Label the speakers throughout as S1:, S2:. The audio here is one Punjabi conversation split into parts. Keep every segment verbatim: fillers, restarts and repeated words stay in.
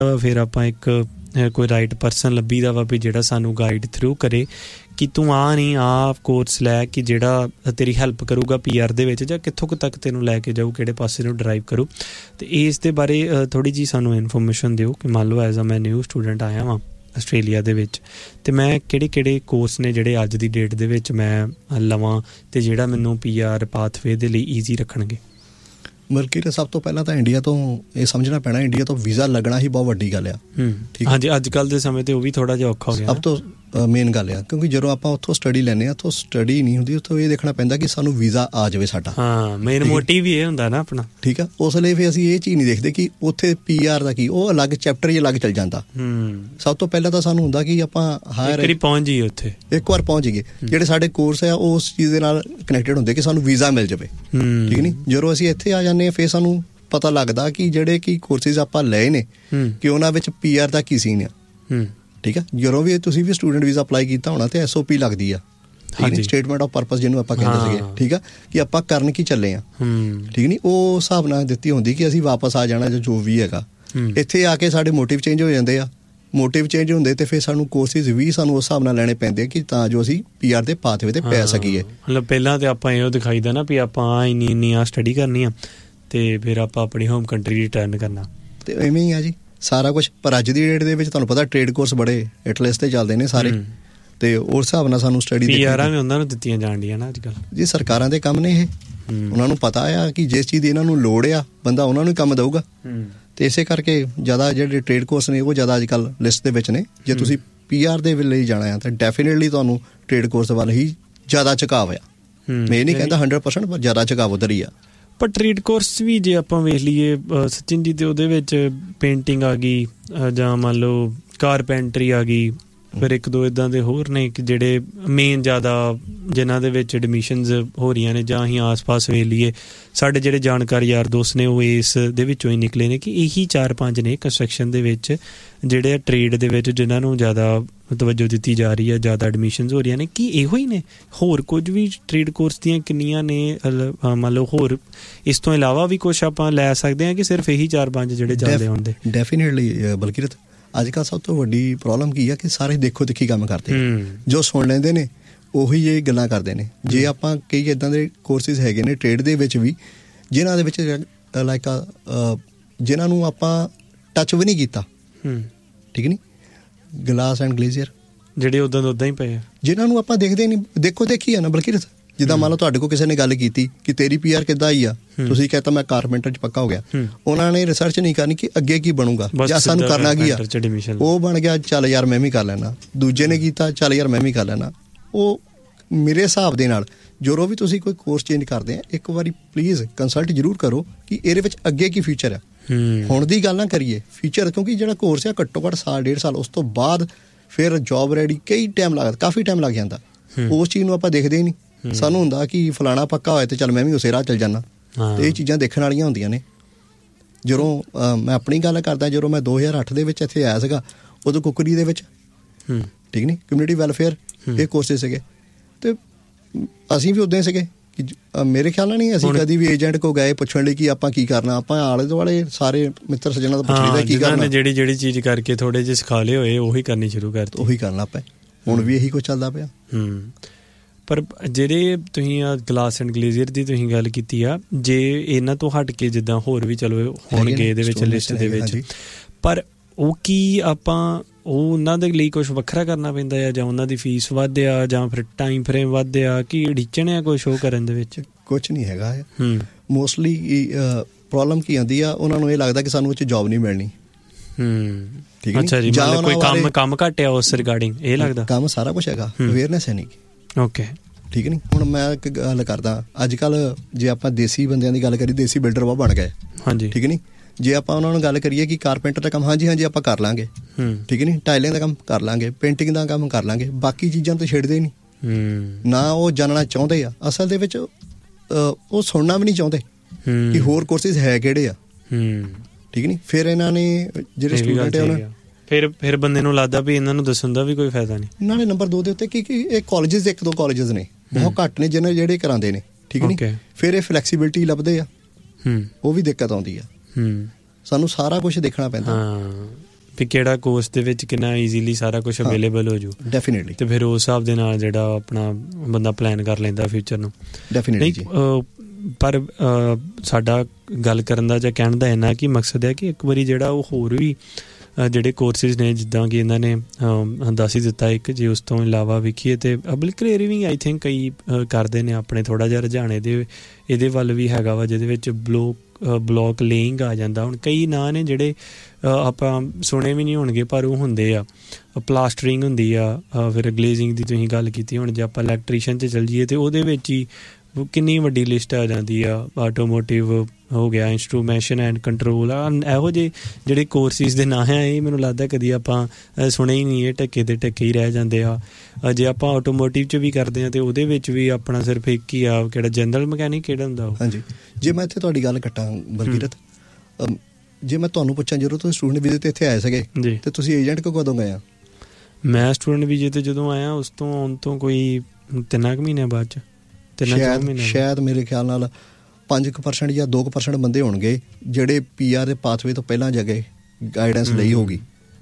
S1: ਫਿਰ ਆਪਾਂ ਇੱਕ ਕੋਈ ਰਾਈਟ ਪਰਸਨ ਲੱਭੀ ਦਾ ਵਾ ਵੀ ਜਿਹੜਾ ਸਾਨੂੰ ਗਾਈਡ ਥਰੂ ਕਰੇ ਕਿ ਤੂੰ ਆ ਨਹੀਂ ਆ ਕੋਰਸ ਲੈ ਕਿ ਜਿਹੜਾ ਤੇਰੀ ਹੈਲਪ ਕਰੂਗਾ ਪੀ ਆਰ ਦੇ ਵਿੱਚ, ਜਾਂ ਕਿੱਥੋਂ ਕੁ ਤੱਕ ਤੈਨੂੰ ਲੈ ਕੇ ਜਾਊ, ਕਿਹੜੇ ਪਾਸੇ ਨੂੰ ਡਰਾਈਵ ਕਰੂ। ਅਤੇ ਇਸ ਦੇ ਬਾਰੇ ਥੋੜ੍ਹੀ ਜਿਹੀ ਸਾਨੂੰ ਇਨਫੋਰਮੇਸ਼ਨ ਦਿਓ ਕਿ ਮੰਨ ਲਓ ਐਜ਼ ਆ ਮੈਂ ਨਿਊ ਸਟੂਡੈਂਟ ਆਇਆ ਵਾਂ ਆਸਟ੍ਰੇਲੀਆ ਦੇ ਵਿੱਚ, ਅਤੇ ਮੈਂ ਕਿਹੜੇ ਕਿਹੜੇ ਕੋਰਸ ਨੇ ਜਿਹੜੇ ਅੱਜ ਦੀ ਡੇਟ ਦੇ ਵਿੱਚ ਮੈਂ ਲਵਾਂ ਅਤੇ ਜਿਹੜਾ ਮੈਨੂੰ ਪੀ ਆਰ ਪਾਥਵੇ ਦੇ ਲਈ ਈਜ਼ੀ ਰੱਖਣਗੇ।
S2: ਬਲਕਿ ਸਭ ਤੋਂ ਪਹਿਲਾਂ ਤਾਂ ਇੰਡੀਆ ਤੋਂ ਇਹ ਸਮਝਣਾ ਪੈਣਾ, ਇੰਡੀਆ ਤੋਂ ਵੀਜ਼ਾ ਲੱਗਣਾ ਹੀ ਬਹੁਤ ਵੱਡੀ ਗੱਲ ਆ। ਠੀਕ,
S1: ਹਾਂਜੀ, ਅੱਜ ਕੱਲ੍ਹ ਦੇ ਸਮੇਂ 'ਤੇ ਉਹ ਵੀ ਥੋੜ੍ਹਾ ਜਿਹਾ ਔਖਾ ਹੋ ਗਿਆ।
S2: ਸਭ ਤੋਂ ਮੇਨ ਗੱਲ ਆ, ਕਿਉਂਕਿ ਜਦੋਂ ਆਪਾਂ ਉੱਥੋਂ ਸਟੱਡੀ ਲੈਂਦੇ ਹਾਂ, ਉੱਥੋਂ ਸਟੱਡੀ ਨਹੀਂ ਹੁੰਦੀ, ਉੱਥੋਂ ਇਹ ਦੇਖਣਾ ਪੈਂਦਾ ਕਿ ਸਾਨੂੰ ਵੀਜ਼ਾ ਆ ਜਾਵੇ ਸਾਡਾ।
S1: ਹਾਂ, ਮੇਨ ਮੋਟਿਵ ਵੀ ਇਹ ਹੁੰਦਾ ਨਾ ਆਪਣਾ। ਠੀਕ ਆ,
S2: ਉਸ ਲਈ ਫਿਰ ਅਸੀਂ ਇਹ ਚੀਜ਼ ਨਹੀਂ ਦੇਖਦੇ ਕਿ ਉੱਥੇ ਪੀ ਆਰ ਦਾ ਕੀ, ਉਹ ਅਲੱਗ ਚੈਪਟਰ ਹੀ ਅਲੱਗ ਚੱਲ ਜਾਂਦਾ। ਸਭ ਤੋਂ ਪਹਿਲਾਂ ਤਾਂ ਸਾਨੂੰ ਹੁੰਦਾ ਕਿ ਆਪਾਂ ਹਾਇਰ
S1: ਪਹੁੰਚ ਜਾਈਏ, ਉੱਥੇ ਇੱਕ
S2: ਵਾਰ ਪਹੁੰਚ ਜਾਈਏ, ਜਿਹੜੇ ਸਾਡੇ ਕੋਰਸ ਆ ਉਹ ਉਸ ਚੀਜ਼ ਦੇ ਨਾਲ ਕਨੈਕਟਡ ਹੁੰਦੇ ਕਿ ਸਾਨੂੰ ਵੀਜ਼ਾ ਮਿਲ ਜਾਵੇ। ਠੀਕ ਨਹੀਂ, ਜਦੋਂ ਅਸੀਂ ਇੱਥੇ ਆ ਜਾਂਦੇ ਹਾਂ ਫਿਰ ਸਾਨੂੰ ਪਤਾ ਲੱਗਦਾ ਕਿ ਜਿਹੜੇ ਕਿ ਕੋਰਸਿਸ ਆਪਾਂ ਲਏ ਨੇ ਕਿ ਉਹਨਾਂ ਵਿੱਚ ਪੀ ਆਰ ਦਾ ਕੀ ਸੀਨ ਆ। ਠੀਕ ਆ, ਜਦੋਂ ਵੀ ਤੁਸੀਂ ਵੀ ਸਟੂਡੈਂਟ ਵੀਜ਼ਾ ਅਪਲਾਈ ਕੀਤਾ ਹੋਣਾ ਤੇ ਐਸ ਓ ਪੀ ਲੱਗਦੀ ਆ, ਸਟੇਟਮੈਂਟ ਆਫ ਪਰਪਸ ਜਿਹਨੂੰ ਆਪਾਂ ਕਹਿੰਦੇ ਸੀਗੇ। ਠੀਕ ਆ, ਕਿ ਆਪਾਂ ਕਰਨ ਕੀ ਚੱਲੇ ਆ। ਠੀਕ ਨਹੀਂ, ਉਹ ਹਿਸਾਬ ਨਾਲ ਦਿੱਤੀ ਹੁੰਦੀ ਕਿ ਅਸੀਂ ਵਾਪਸ ਆ ਜਾਣਾ ਜਾਂ ਜੋ ਵੀ ਹੈਗਾ। ਇੱਥੇ ਆ ਕੇ ਸਾਡੇ ਮੋਟਿਵ ਚੇਂਜ ਹੋ ਜਾਂਦੇ ਆ, ਮੋਟਿਵ ਚੇਂਜ ਹੁੰਦੇ ਤੇ ਫਿਰ ਸਾਨੂੰ ਕੋਰਸਿਸ ਵੀ ਸਾਨੂੰ ਉਸ ਹਿਸਾਬ ਨਾਲ ਲੈਣੇ ਪੈਂਦੇ ਆ ਕਿ ਤਾਂ ਜੋ ਅਸੀਂ ਪੀ ਆਰ ਦੇ ਪਾਥਵੇ ਤੇ ਪੈ ਸਕੀਏ।
S1: ਮਤਲਬ ਪਹਿਲਾਂ ਤੇ ਆਪਾਂ ਇਹੋ ਦਿਖਾਈਦਾ ਨਾ ਵੀ ਆਪਾਂ ਇੰਨੀ ਇੰਨੀ ਆ ਸਟੱਡੀ ਕਰਨੀ ਆ ਤੇ ਫਿਰ ਆਪਾਂ ਆਪਣੀ ਹੋਮ ਕੰਟਰੀ ਰਿਟਰਨ ਕਰਨਾ,
S2: ਤੇ ਇਵੇਂ ਹੀ ਆ ਜੀ ਸਾਰਾ ਕੁਛ। ਪਰ ਅੱਜ ਦੀ ਡੇਟ ਦੇ ਵਿੱਚ ਤੁਹਾਨੂੰ ਪਤਾ ਟ੍ਰੇਡ ਕੋਰਸ ਬੜੇ ਐਟਲਸ ਤੇ ਚੱਲਦੇ ਨੇ ਸਾਰੇ, ਤੇ ਉਸ ਹਿਸਾਬ ਨਾਲ ਸਾਨੂੰ ਸਟੱਡੀ
S1: ਪੀ ਆਰਾਂ ਵੀ ਉਹਨਾਂ ਨੂੰ ਦਿੱਤੀਆਂ ਜਾਣ ਡੀਆਂ ਨਾ ਅੱਜ ਕੱਲ੍ਹ।
S2: ਜੀ ਸਰਕਾਰਾਂ ਦੇ ਕੰਮ ਨੇ ਇਹ, ਉਹਨਾਂ ਨੂੰ ਪਤਾ ਆ ਕਿ ਜਿਸ ਚੀਜ਼ ਦੀ ਇਹਨਾਂ ਨੂੰ ਲੋੜ ਆ ਬੰਦਾ ਉਹਨਾਂ ਨੂੰ ਕੰਮ ਦਊਗਾ। ਤੇ ਇਸੇ ਕਰਕੇ ਜ਼ਿਆਦਾ ਜਿਹੜੇ ਟ੍ਰੇਡ ਕੋਰਸ ਨੇ ਉਹ ਜ਼ਿਆਦਾ ਅੱਜ ਕੱਲ੍ਹ ਲਿਸਟ ਦੇ ਵਿੱਚ ਨੇ। ਜੇ ਤੁਸੀਂ ਪੀ ਆਰ ਦੇ ਲਈ ਜਾਣਾ ਆ ਤਾਂ ਡੈਫੀਨੇਟਲੀ ਤੁਹਾਨੂੰ ਟ੍ਰੇਡ ਕੋਰਸ ਵੱਲ ਹੀ ਜ਼ਿਆਦਾ ਝੁਕਾਅ ਆ। ਮੈਂ ਇਹ ਨਹੀਂ ਕਹਿੰਦਾ ਹੰਡਰਡ ਪਰਸੈਂਟ, ਪਰ ਜ਼ਿਆਦਾ ਝੁਕਾਅ ਉੱਧਰ ਹੀ ਆ।
S1: ਪਰ ਟ੍ਰੇਡ ਕੋਰਸ ਵੀ ਜੇ ਆਪਾਂ ਵੇਖ ਲਈਏ ਸਚਿਨ ਜੀ, ਤੇ ਉਹਦੇ ਵਿੱਚ ਪੇਂਟਿੰਗ ਆ ਗਈ ਜਾਂ ਮੰਨ ਲਓ ਕਾਰਪੈਂਟਰੀ ਆ ਗਈ, ਫਿਰ ਇੱਕ ਦੋ ਇੱਦਾਂ ਦੇ ਹੋਰ ਨੇ ਕਿ ਜਿਹੜੇ ਮੇਨ ਜ਼ਿਆਦਾ ਜਿਨ੍ਹਾਂ ਦੇ ਵਿੱਚ ਐਡਮਿਸ਼ਨਜ਼ ਹੋ ਰਹੀਆਂ ਨੇ, ਜਾਂ ਅਸੀਂ ਆਸ ਪਾਸ ਵੇਖ ਲਈਏ ਸਾਡੇ ਜਿਹੜੇ ਜਾਣਕਾਰ ਯਾਰ ਦੋਸਤ ਨੇ ਉਹ ਇਸ ਦੇ ਵਿੱਚੋਂ ਹੀ ਨਿਕਲੇ ਨੇ ਕਿ ਇਹੀ ਚਾਰ ਪੰਜ ਨੇ ਕੰਸਟਰਕਸ਼ਨ ਦੇ ਵਿੱਚ ਜਿਹੜੇ ਟ੍ਰੇਡ ਦੇ ਵਿੱਚ ਜਿਨ੍ਹਾਂ ਨੂੰ ਜ਼ਿਆਦਾ ਤਵੱਜੋ ਦਿੱਤੀ ਜਾ ਰਹੀ ਹੈ, ਜ਼ਿਆਦਾ ਐਡਮਿਸ਼ਨਜ਼ ਹੋ ਰਹੀਆਂ ਨੇ। ਕੀ ਇਹੋ ਹੀ ਨੇ? ਹੋਰ ਕੁਝ ਵੀ ਟ੍ਰੇਡ ਕੋਰਸ ਦੀਆਂ ਕਿੰਨੀਆਂ ਨੇ ਮੰਨ ਲਓ, ਹੋਰ ਇਸ ਤੋਂ ਇਲਾਵਾ ਵੀ ਕੁਛ ਆਪਾਂ ਲੈ ਸਕਦੇ ਹਾਂ ਕਿ ਸਿਰਫ ਇਹੀ ਚਾਰ ਪੰਜ ਜਿਹੜੇ ਚੱਲਦੇ ਹੁੰਦੇ?
S2: ਡੈਫੀਨੇਟਲੀ ਬਲਕਿ ਅੱਜ ਕੱਲ੍ਹ ਸਭ ਤੋਂ ਵੱਡੀ ਪ੍ਰੋਬਲਮ ਕੀ ਆ ਕਿ ਸਾਰੇ ਦੇਖੋ ਦੇਖੀ ਕੰਮ ਕਰਦੇ, ਜੋ ਸੁਣ ਲੈਂਦੇ ਨੇ ਉਹੀ ਇਹ ਗੱਲਾਂ ਕਰਦੇ ਨੇ। ਜੇ ਆਪਾਂ ਕਈ ਇੱਦਾਂ ਦੇ ਕੋਰਸਿਸ ਹੈਗੇ ਨੇ ਟ੍ਰੇਡ ਦੇ ਵਿੱਚ ਵੀ ਜਿਨ੍ਹਾਂ ਦੇ ਵਿੱਚ ਲਾਈਕ ਜਿਨ੍ਹਾਂ ਨੂੰ ਆਪਾਂ ਟੱਚ ਵੀ ਨਹੀਂ ਕੀਤਾ। ਠੀਕ ਨਹੀਂ, ਗਲਾਸ ਐਂਡ ਗਲੇਜ਼ੀਅਰ
S1: ਜਿਹੜੇ ਉੱਦਾਂ ਦੇ ਉੱਦਾਂ ਹੀ ਪਏ ਆ,
S2: ਜਿਨ੍ਹਾਂ ਨੂੰ ਆਪਾਂ ਦੇਖਦੇ ਨਹੀਂ, ਦੇਖੋ ਦੇਖੀ ਆ ਨਾ। ਬਲਕਿ ਜਿੱਦਾਂ ਮੰਨ ਲਓ ਤੁਹਾਡੇ ਕੋਲ ਕਿਸੇ ਨੇ ਗੱਲ ਕੀਤੀ ਕਿ ਤੇਰੀ ਪੀ ਆਰ ਕਿੱਦਾਂ ਆਈ ਆ, ਤੁਸੀਂ ਕਹਿਤਾ ਮੈਂ ਕਾਰਪੈਂਟਰ 'ਚ ਪੱਕਾ ਹੋ ਗਿਆ, ਉਹਨਾਂ ਨੇ ਰਿਸਰਚ ਨਹੀਂ ਕਰਨੀ ਕਿ ਅੱਗੇ ਕੀ ਬਣੂਗਾ ਜਾਂ ਸਾਨੂੰ ਕਰਨਾ ਕੀ ਆ। ਉਹ ਬਣ ਗਿਆ ਚੱਲ ਯਾਰ ਮੈਂ ਵੀ ਕਰ ਲੈਣਾ, ਦੂਜੇ ਨੇ ਕੀਤਾ ਚੱਲ ਯਾਰ ਮੈਂ ਵੀ ਕਰ ਲੈਣਾ। ਉਹ ਮੇਰੇ ਹਿਸਾਬ ਦੇ ਨਾਲ ਜਦੋਂ ਵੀ ਤੁਸੀਂ ਕੋਈ ਕੋਰਸ ਚੇਂਜ ਕਰਦੇ ਆ, ਇੱਕ ਵਾਰੀ ਪਲੀਜ਼ ਕੰਸਲਟ ਜ਼ਰੂਰ ਕਰੋ ਕਿ ਇਹਦੇ ਵਿੱਚ ਅੱਗੇ ਕੀ ਫਿਊਚਰ ਆ। ਹੁਣ ਦੀ ਗੱਲ ਨਾ ਕਰੀਏ ਫਿਊਚਰ, ਕਿਉਂਕਿ ਜਿਹੜਾ ਕੋਰਸ ਆ ਘੱਟੋ ਘੱਟ ਸਾਲ ਡੇਢ ਸਾਲ, ਉਸ ਤੋਂ ਬਾਅਦ ਫਿਰ ਜੋਬ ਰੈਡੀ ਕਈ ਟਾਈਮ ਲੱਗਦਾ, ਕਾਫੀ ਟਾਈਮ ਲੱਗ ਜਾਂਦਾ। ਉਸ ਚੀਜ਼ ਨੂੰ ਆਪਾਂ ਦੇਖਦੇ ਹੀ ਨਹੀਂ। ਸਾਨੂੰ ਹੁੰਦਾ ਕਿ ਫਲਾਣਾ ਪੱਕਾ ਹੋਇਆ ਤੇ ਚੱਲ ਮੈਂ ਵੀ ਉਸੇ ਰਾਹ ਚੱਲ ਜਾਣਾ। ਤੇ ਇਹ ਚੀਜ਼ਾਂ ਦੇਖਣ ਵਾਲੀਆਂ ਹੁੰਦੀਆਂ ਨੇ। ਜਦੋਂ ਮੈਂ ਆਪਣੀ ਗੱਲ ਕਰਦਾ, ਜਦੋਂ ਮੈਂ ਦੋ ਹਜ਼ਾਰ ਅੱਠ ਦੇ ਵਿੱਚ ਇੱਥੇ ਆਇਆ ਸੀਗਾ, ਉਦੋਂ ਕੁਕਰੀ ਦੇ ਵਿੱਚ ਠੀਕ ਨਹੀਂ ਕਮਿਊਨਿਟੀ ਵੈਲਫੇਅਰ ਇਹ ਕੋਰਸਿਸ ਸੀਗੇ, ਤੇ ਅਸੀਂ ਵੀ ਉੱਦਾਂ ਹੀ ਸੀਗੇ ਕਿ ਮੇਰੇ ਖਿਆਲ ਨਾਲ ਨਹੀਂ ਅਸੀਂ ਕਦੀ ਵੀ ਏਜੰਟ ਕੋਲ ਗਏ ਪੁੱਛਣ ਲਈ ਕਿ ਆਪਾਂ ਕੀ ਕਰਨਾ। ਆਪਾਂ ਆਲੇ ਦੁਆਲੇ ਸਾਰੇ ਮਿੱਤਰ ਸੱਜਣਾਂ ਤੋਂ ਪੁੱਛ ਲਈਦਾ ਕੀ ਕਰਨਾ,
S1: ਜਿਹੜੀ ਜਿਹੜੀ ਚੀਜ਼ ਕਰਕੇ ਥੋੜੇ ਜਿਹੇ ਸਿਖਾ ਲਏ ਹੋਏ ਉਹੀ ਕਰਨੀ ਸ਼ੁਰੂ ਕਰਤੀ,
S2: ਉਹੀ ਕਰਨਾ ਆਪਾਂ। ਹੁਣ ਵੀ ਇਹੀ ਕੁਛ ਚੱਲਦਾ ਪਿਆ।
S1: ਪਰ ਜਿਹੜੇ ਤੁਸੀਂ ਆ ਗਲਾਸ ਐਂਡ ਗਲੇਜ਼ੀਅਰ ਦੀ ਤੁਸੀਂ ਗੱਲ ਕੀਤੀ ਆ, ਜੇ ਇਹਨਾਂ ਤੋਂ ਹਟ ਕੇ ਜਿੱਦਾਂ ਹੋਰ ਵੀ ਚਲੋ ਹੋਣਗੇ ਇਹਦੇ ਵਿੱਚ ਲਿਸਟ ਦੇ ਵਿੱਚ, ਪਰ ਉਹ ਕੀ ਆਪਾਂ ਉਹ ਉਹਨਾਂ ਦੇ ਲਈ ਕੁਛ ਵੱਖਰਾ ਕਰਨਾ ਪੈਂਦਾ ਆ, ਜਾਂ ਉਹਨਾਂ ਦੀ ਫੀਸ ਵੱਧ ਆ, ਜਾਂ ਫਿਰ ਟਾਈਮ ਫਰੇਮ ਵੱਧ ਆ, ਕੀ ਅੜਿੱਚਣ ਆ ਕੋਈ ਸ਼ੋਅ ਕਰਨ ਦੇ ਵਿੱਚ?
S2: ਕੁਛ ਨਹੀਂ ਹੈਗਾ। ਮੋਸਟਲੀ ਪ੍ਰੋਬਲਮ ਕੀ ਆਉਂਦੀ ਆ, ਉਹਨਾਂ ਨੂੰ ਇਹ ਲੱਗਦਾ ਕਿ ਸਾਨੂੰ ਇਹ 'ਚ ਜੋਬ ਨਹੀਂ ਮਿਲਣੀ। ਠੀਕ ਹੈ, ਅੱਛਾ ਜੀ, ਮਤਲਬ ਕੋਈ ਕੰਮ ਕੰਮ ਘੱਟ ਆ ਉਸ ਰਿਗਾਰਡਿੰਗ ਇਹ ਲੱਗਦਾ? ਕੰਮ ਸਾਰਾ ਕੁਛ ਹੈਗਾ, ਅਵੇਅਰਨੈਸ ਹੈ ਨਹੀਂ। ਓਕੇ, ਠੀਕ ਨਹੀਂ। ਹੁਣ ਮੈਂ ਇੱਕ ਗੱਲ ਕਰਦਾ, ਅੱਜ ਕੱਲ੍ਹ ਜੇ ਆਪਾਂ ਦੇਸੀ ਬੰਦਿਆਂ ਦੀ ਗੱਲ ਕਰੀਏ, ਦੇਸੀ ਬਿਲਡਰ ਬਹੁਤ ਬਣ ਗਏ। ਹਾਂਜੀ, ਠੀਕ ਨਹੀਂ। ਜੇ ਆਪਾਂ ਉਹਨਾਂ ਨੂੰ ਗੱਲ ਕਰੀਏ ਕਿ ਕਾਰਪੈਂਟਰ ਦਾ ਕੰਮ, ਹਾਂਜੀ ਹਾਂਜੀ ਆਪਾਂ ਕਰ ਲਾਂਗੇ, ਠੀਕ ਨਹੀਂ, ਟਾਈਲਿੰਗ ਦਾ ਕੰਮ ਕਰ ਲਾਂਗੇ, ਪੇਂਟਿੰਗ ਦਾ ਕੰਮ ਕਰ ਲਾਂਗੇ, ਬਾਕੀ ਚੀਜ਼ਾਂ ਤਾਂ ਛੇੜਦੇ ਨਹੀਂ ਨਾ। ਉਹ ਜਾਣਨਾ ਚਾਹੁੰਦੇ ਆ, ਅਸਲ ਦੇ ਵਿੱਚ ਉਹ ਸੁਣਨਾ ਵੀ ਨਹੀਂ ਚਾਹੁੰਦੇ ਕਿ ਹੋਰ ਕੋਰਸਿਸ ਹੈ ਕਿਹੜੇ ਆ। ਠੀਕ ਨਹੀਂ, ਫਿਰ ਇਹਨਾਂ ਨੇ ਜਿਹੜੇ ਸਟੂਡੈਂਟ ਆ ਉਹਨਾਂ ਫਿਰ ਫਿਰ ਬੰਦੇ ਨੂੰ ਲੱਗਦਾ ਵੀ ਇਹਨਾਂ ਨੂੰ ਦੱਸਣ ਦਾ ਵੀ ਕੋਈ ਫਾਇਦਾ ਨਹੀਂ। ਨਾਲੇ ਨੰਬਰ ਦੋ ਦੇ ਉੱਤੇ ਕਿ ਇਹ ਕਾਲਜਿਸ ਇੱਕ ਦੋ ਕਾਲਜਿਸ ਨੇ ਬਹੁਤ ਘੱਟ ਨੇ ਜਿਹਨੇ ਜਿਹੜੇ ਕਰਾਉਂਦੇ ਨੇ। ਠੀਕ ਨਹੀਂ, ਫਿਰ ਇਹ ਫਲੈਕਸੀਬਿਲਿਟੀ ਲੱਭਦੇ ਆ, ਉਹ ਵੀ ਦਿੱਕਤ ਆਉਂਦੀ ਆ। ਸਾਨੂੰ ਸਾਰਾ ਕੁਛ ਦੇਖਣਾ ਪੈਂਦਾ।
S1: ਕਿ ਕਿਹੜਾ ਕੋਰਸ ਦੇ ਵਿੱਚ ਕਿੰਨਾ ਈਜ਼ੀਲੀ ਸਾਰਾ ਕੁਝ ਅਵੇਲੇਬਲ ਹੋ ਜੂ
S2: ਡੈਫੀਨਿਟਲੀ,
S1: ਤੇ ਫਿਰ ਉਸ ਹਿਸਾਬ ਦੇ ਨਾਲ ਜਿਹੜਾ ਆਪਣਾ ਬੰਦਾ ਪਲਾਨ ਕਰ ਲੈਂਦਾ ਫਿਊਚਰ ਨੂੰ
S2: ਡੈਫੀਨਿਟਲੀ।
S1: ਪਰ ਸਾਡਾ ਗੱਲ ਕਰਨ ਦਾ ਜਾਂ ਕਹਿਣ ਦਾ ਇੰਨਾ ਕਿ ਮਕਸਦ ਹੈ ਕਿ ਇੱਕ ਵਾਰੀ ਜਿਹੜਾ ਉਹ ਹੋਰ ਵੀ ਜਿਹੜੇ ਕੋਰਸਿਸ ਨੇ ਜਿੱਦਾਂ ਕਿ ਇਹਨਾਂ ਨੇ ਦੱਸ ਹੀ ਦਿੱਤਾ ਇੱਕ, ਜੇ ਉਸ ਤੋਂ ਇਲਾਵਾ ਵੇਖੀਏ ਤੇ public clear we I think ਕਈ ਕਰਦੇ ਨੇ ਆਪਣੇ ਥੋੜ੍ਹਾ ਜਿਹਾ ਰੁਝਾਨ ਇਹਦੇ ਇਹਦੇ ਵੱਲ ਵੀ ਹੈਗਾ ਵਾ, ਜਿਹਦੇ ਵਿੱਚ ਬਲੋਕ ਬਲੋਕ ਲੇਇੰਗ ਆ ਜਾਂਦਾ। ਹੁਣ ਕਈ ਨਾਂ ਨੇ ਜਿਹੜੇ ਆਪਾਂ ਸੁਣੇ ਵੀ ਨਹੀਂ ਹੋਣਗੇ ਪਰ ਉਹ ਹੁੰਦੇ ਆ, ਪਲਾਸਟਰਿੰਗ ਹੁੰਦੀ ਆ, ਫਿਰ ਗਲੇਜ਼ਿੰਗ ਦੀ ਤੁਸੀਂ ਗੱਲ ਕੀਤੀ। ਹੁਣ ਜੇ ਆਪਾਂ ਇਲੈਕਟ੍ਰੀਸ਼ੀਅਨ 'ਚ ਚੱਲ ਜਾਈਏ ਤੇ ਉਹਦੇ ਵਿੱਚ ਹੀ ਕਿੰਨੀ ਵੱਡੀ ਲਿਸਟ ਆ ਜਾਂਦੀ ਆ, ਆਟੋਮੋਟਿਵ ਹੋ ਗਿਆ, ਇੰਸਟਰੂਮੈਂਸ਼ਨ ਐਂਡ ਕੰਟਰੋਲ ਆ, ਇਹੋ ਜਿਹੇ ਜਿਹੜੇ ਕੋਰਸਿਸ ਦੇ ਨਾਂ ਹੈ ਇਹ ਮੈਨੂੰ ਲੱਗਦਾ ਕਦੀ ਆਪਾਂ ਸੁਣੇ ਹੀ ਨਹੀਂ, ਇਹ ਢੱਕੇ ਦੇ ਢੱਕੇ ਹੀ ਰਹਿ ਜਾਂਦੇ ਆ। ਜੇ ਆਪਾਂ ਆਟੋਮੋਟਿਵ 'ਚ ਵੀ ਕਰਦੇ ਹਾਂ ਤੇ ਉਹਦੇ ਵਿੱਚ ਵੀ ਆਪਣਾ ਸਿਰਫ ਇੱਕ ਹੀ ਆ, ਕਿਹੜਾ ਜਨਰਲ ਮਕੈਨਿਕ ਕਿਹੜਾ ਹੁੰਦਾ ਉਹ।
S2: ਹਾਂਜੀ, ਜੇ ਮੈਂ ਇੱਥੇ ਤੁਹਾਡੀ ਗੱਲ ਕੱਟਾਂ ਬਲਕੀਰਤ, ਜੇ ਮੈਂ ਤੁਹਾਨੂੰ ਪੁੱਛਾਂ ਜਦੋਂ ਤੁਸੀਂ ਸਟੂਡੈਂਟ ਵੀਜ਼ੇ 'ਤੇ ਇੱਥੇ ਆਏ ਸੀਗੇ ਤੇ ਤੁਸੀਂ ਏਜੰਟ ਕੋ ਕਦੋਂ ਗਏ ਆ?
S1: ਮੈਂ ਸਟੂਡੈਂਟ ਵੀਜ਼ੇ 'ਤੇ ਜਦੋਂ ਆਇਆ ਉਸ ਤੋਂ ਆਉਣ ਤੋਂ ਕੋਈ ਤਿੰਨਾਂ ਕੁ ਮਹੀਨਿਆਂ ਬਾਅਦ 'ਚ
S2: ਸ਼ਾਇਦ ਸ਼ਾਇਦ ਮੇਰੇ ਖਿਆਲ ਨਾਲ ਪੰਜ ਕੁ ਪਰਸੈਂਟ ਜਾਂ ਦੋ ਕੁ ਪਰਸੈਂਟ ਬੰਦੇ ਹੋਣਗੇ ਜਿਹੜੇ ਪੀ ਆਰ ਦੇ ਪਾਥਵੇ ਤੋਂ ਪਹਿਲਾਂ ਜਗ੍ਹਾ ਗਾਈਡੈਂਸ ਲਈ ਹੋਊਗੀ।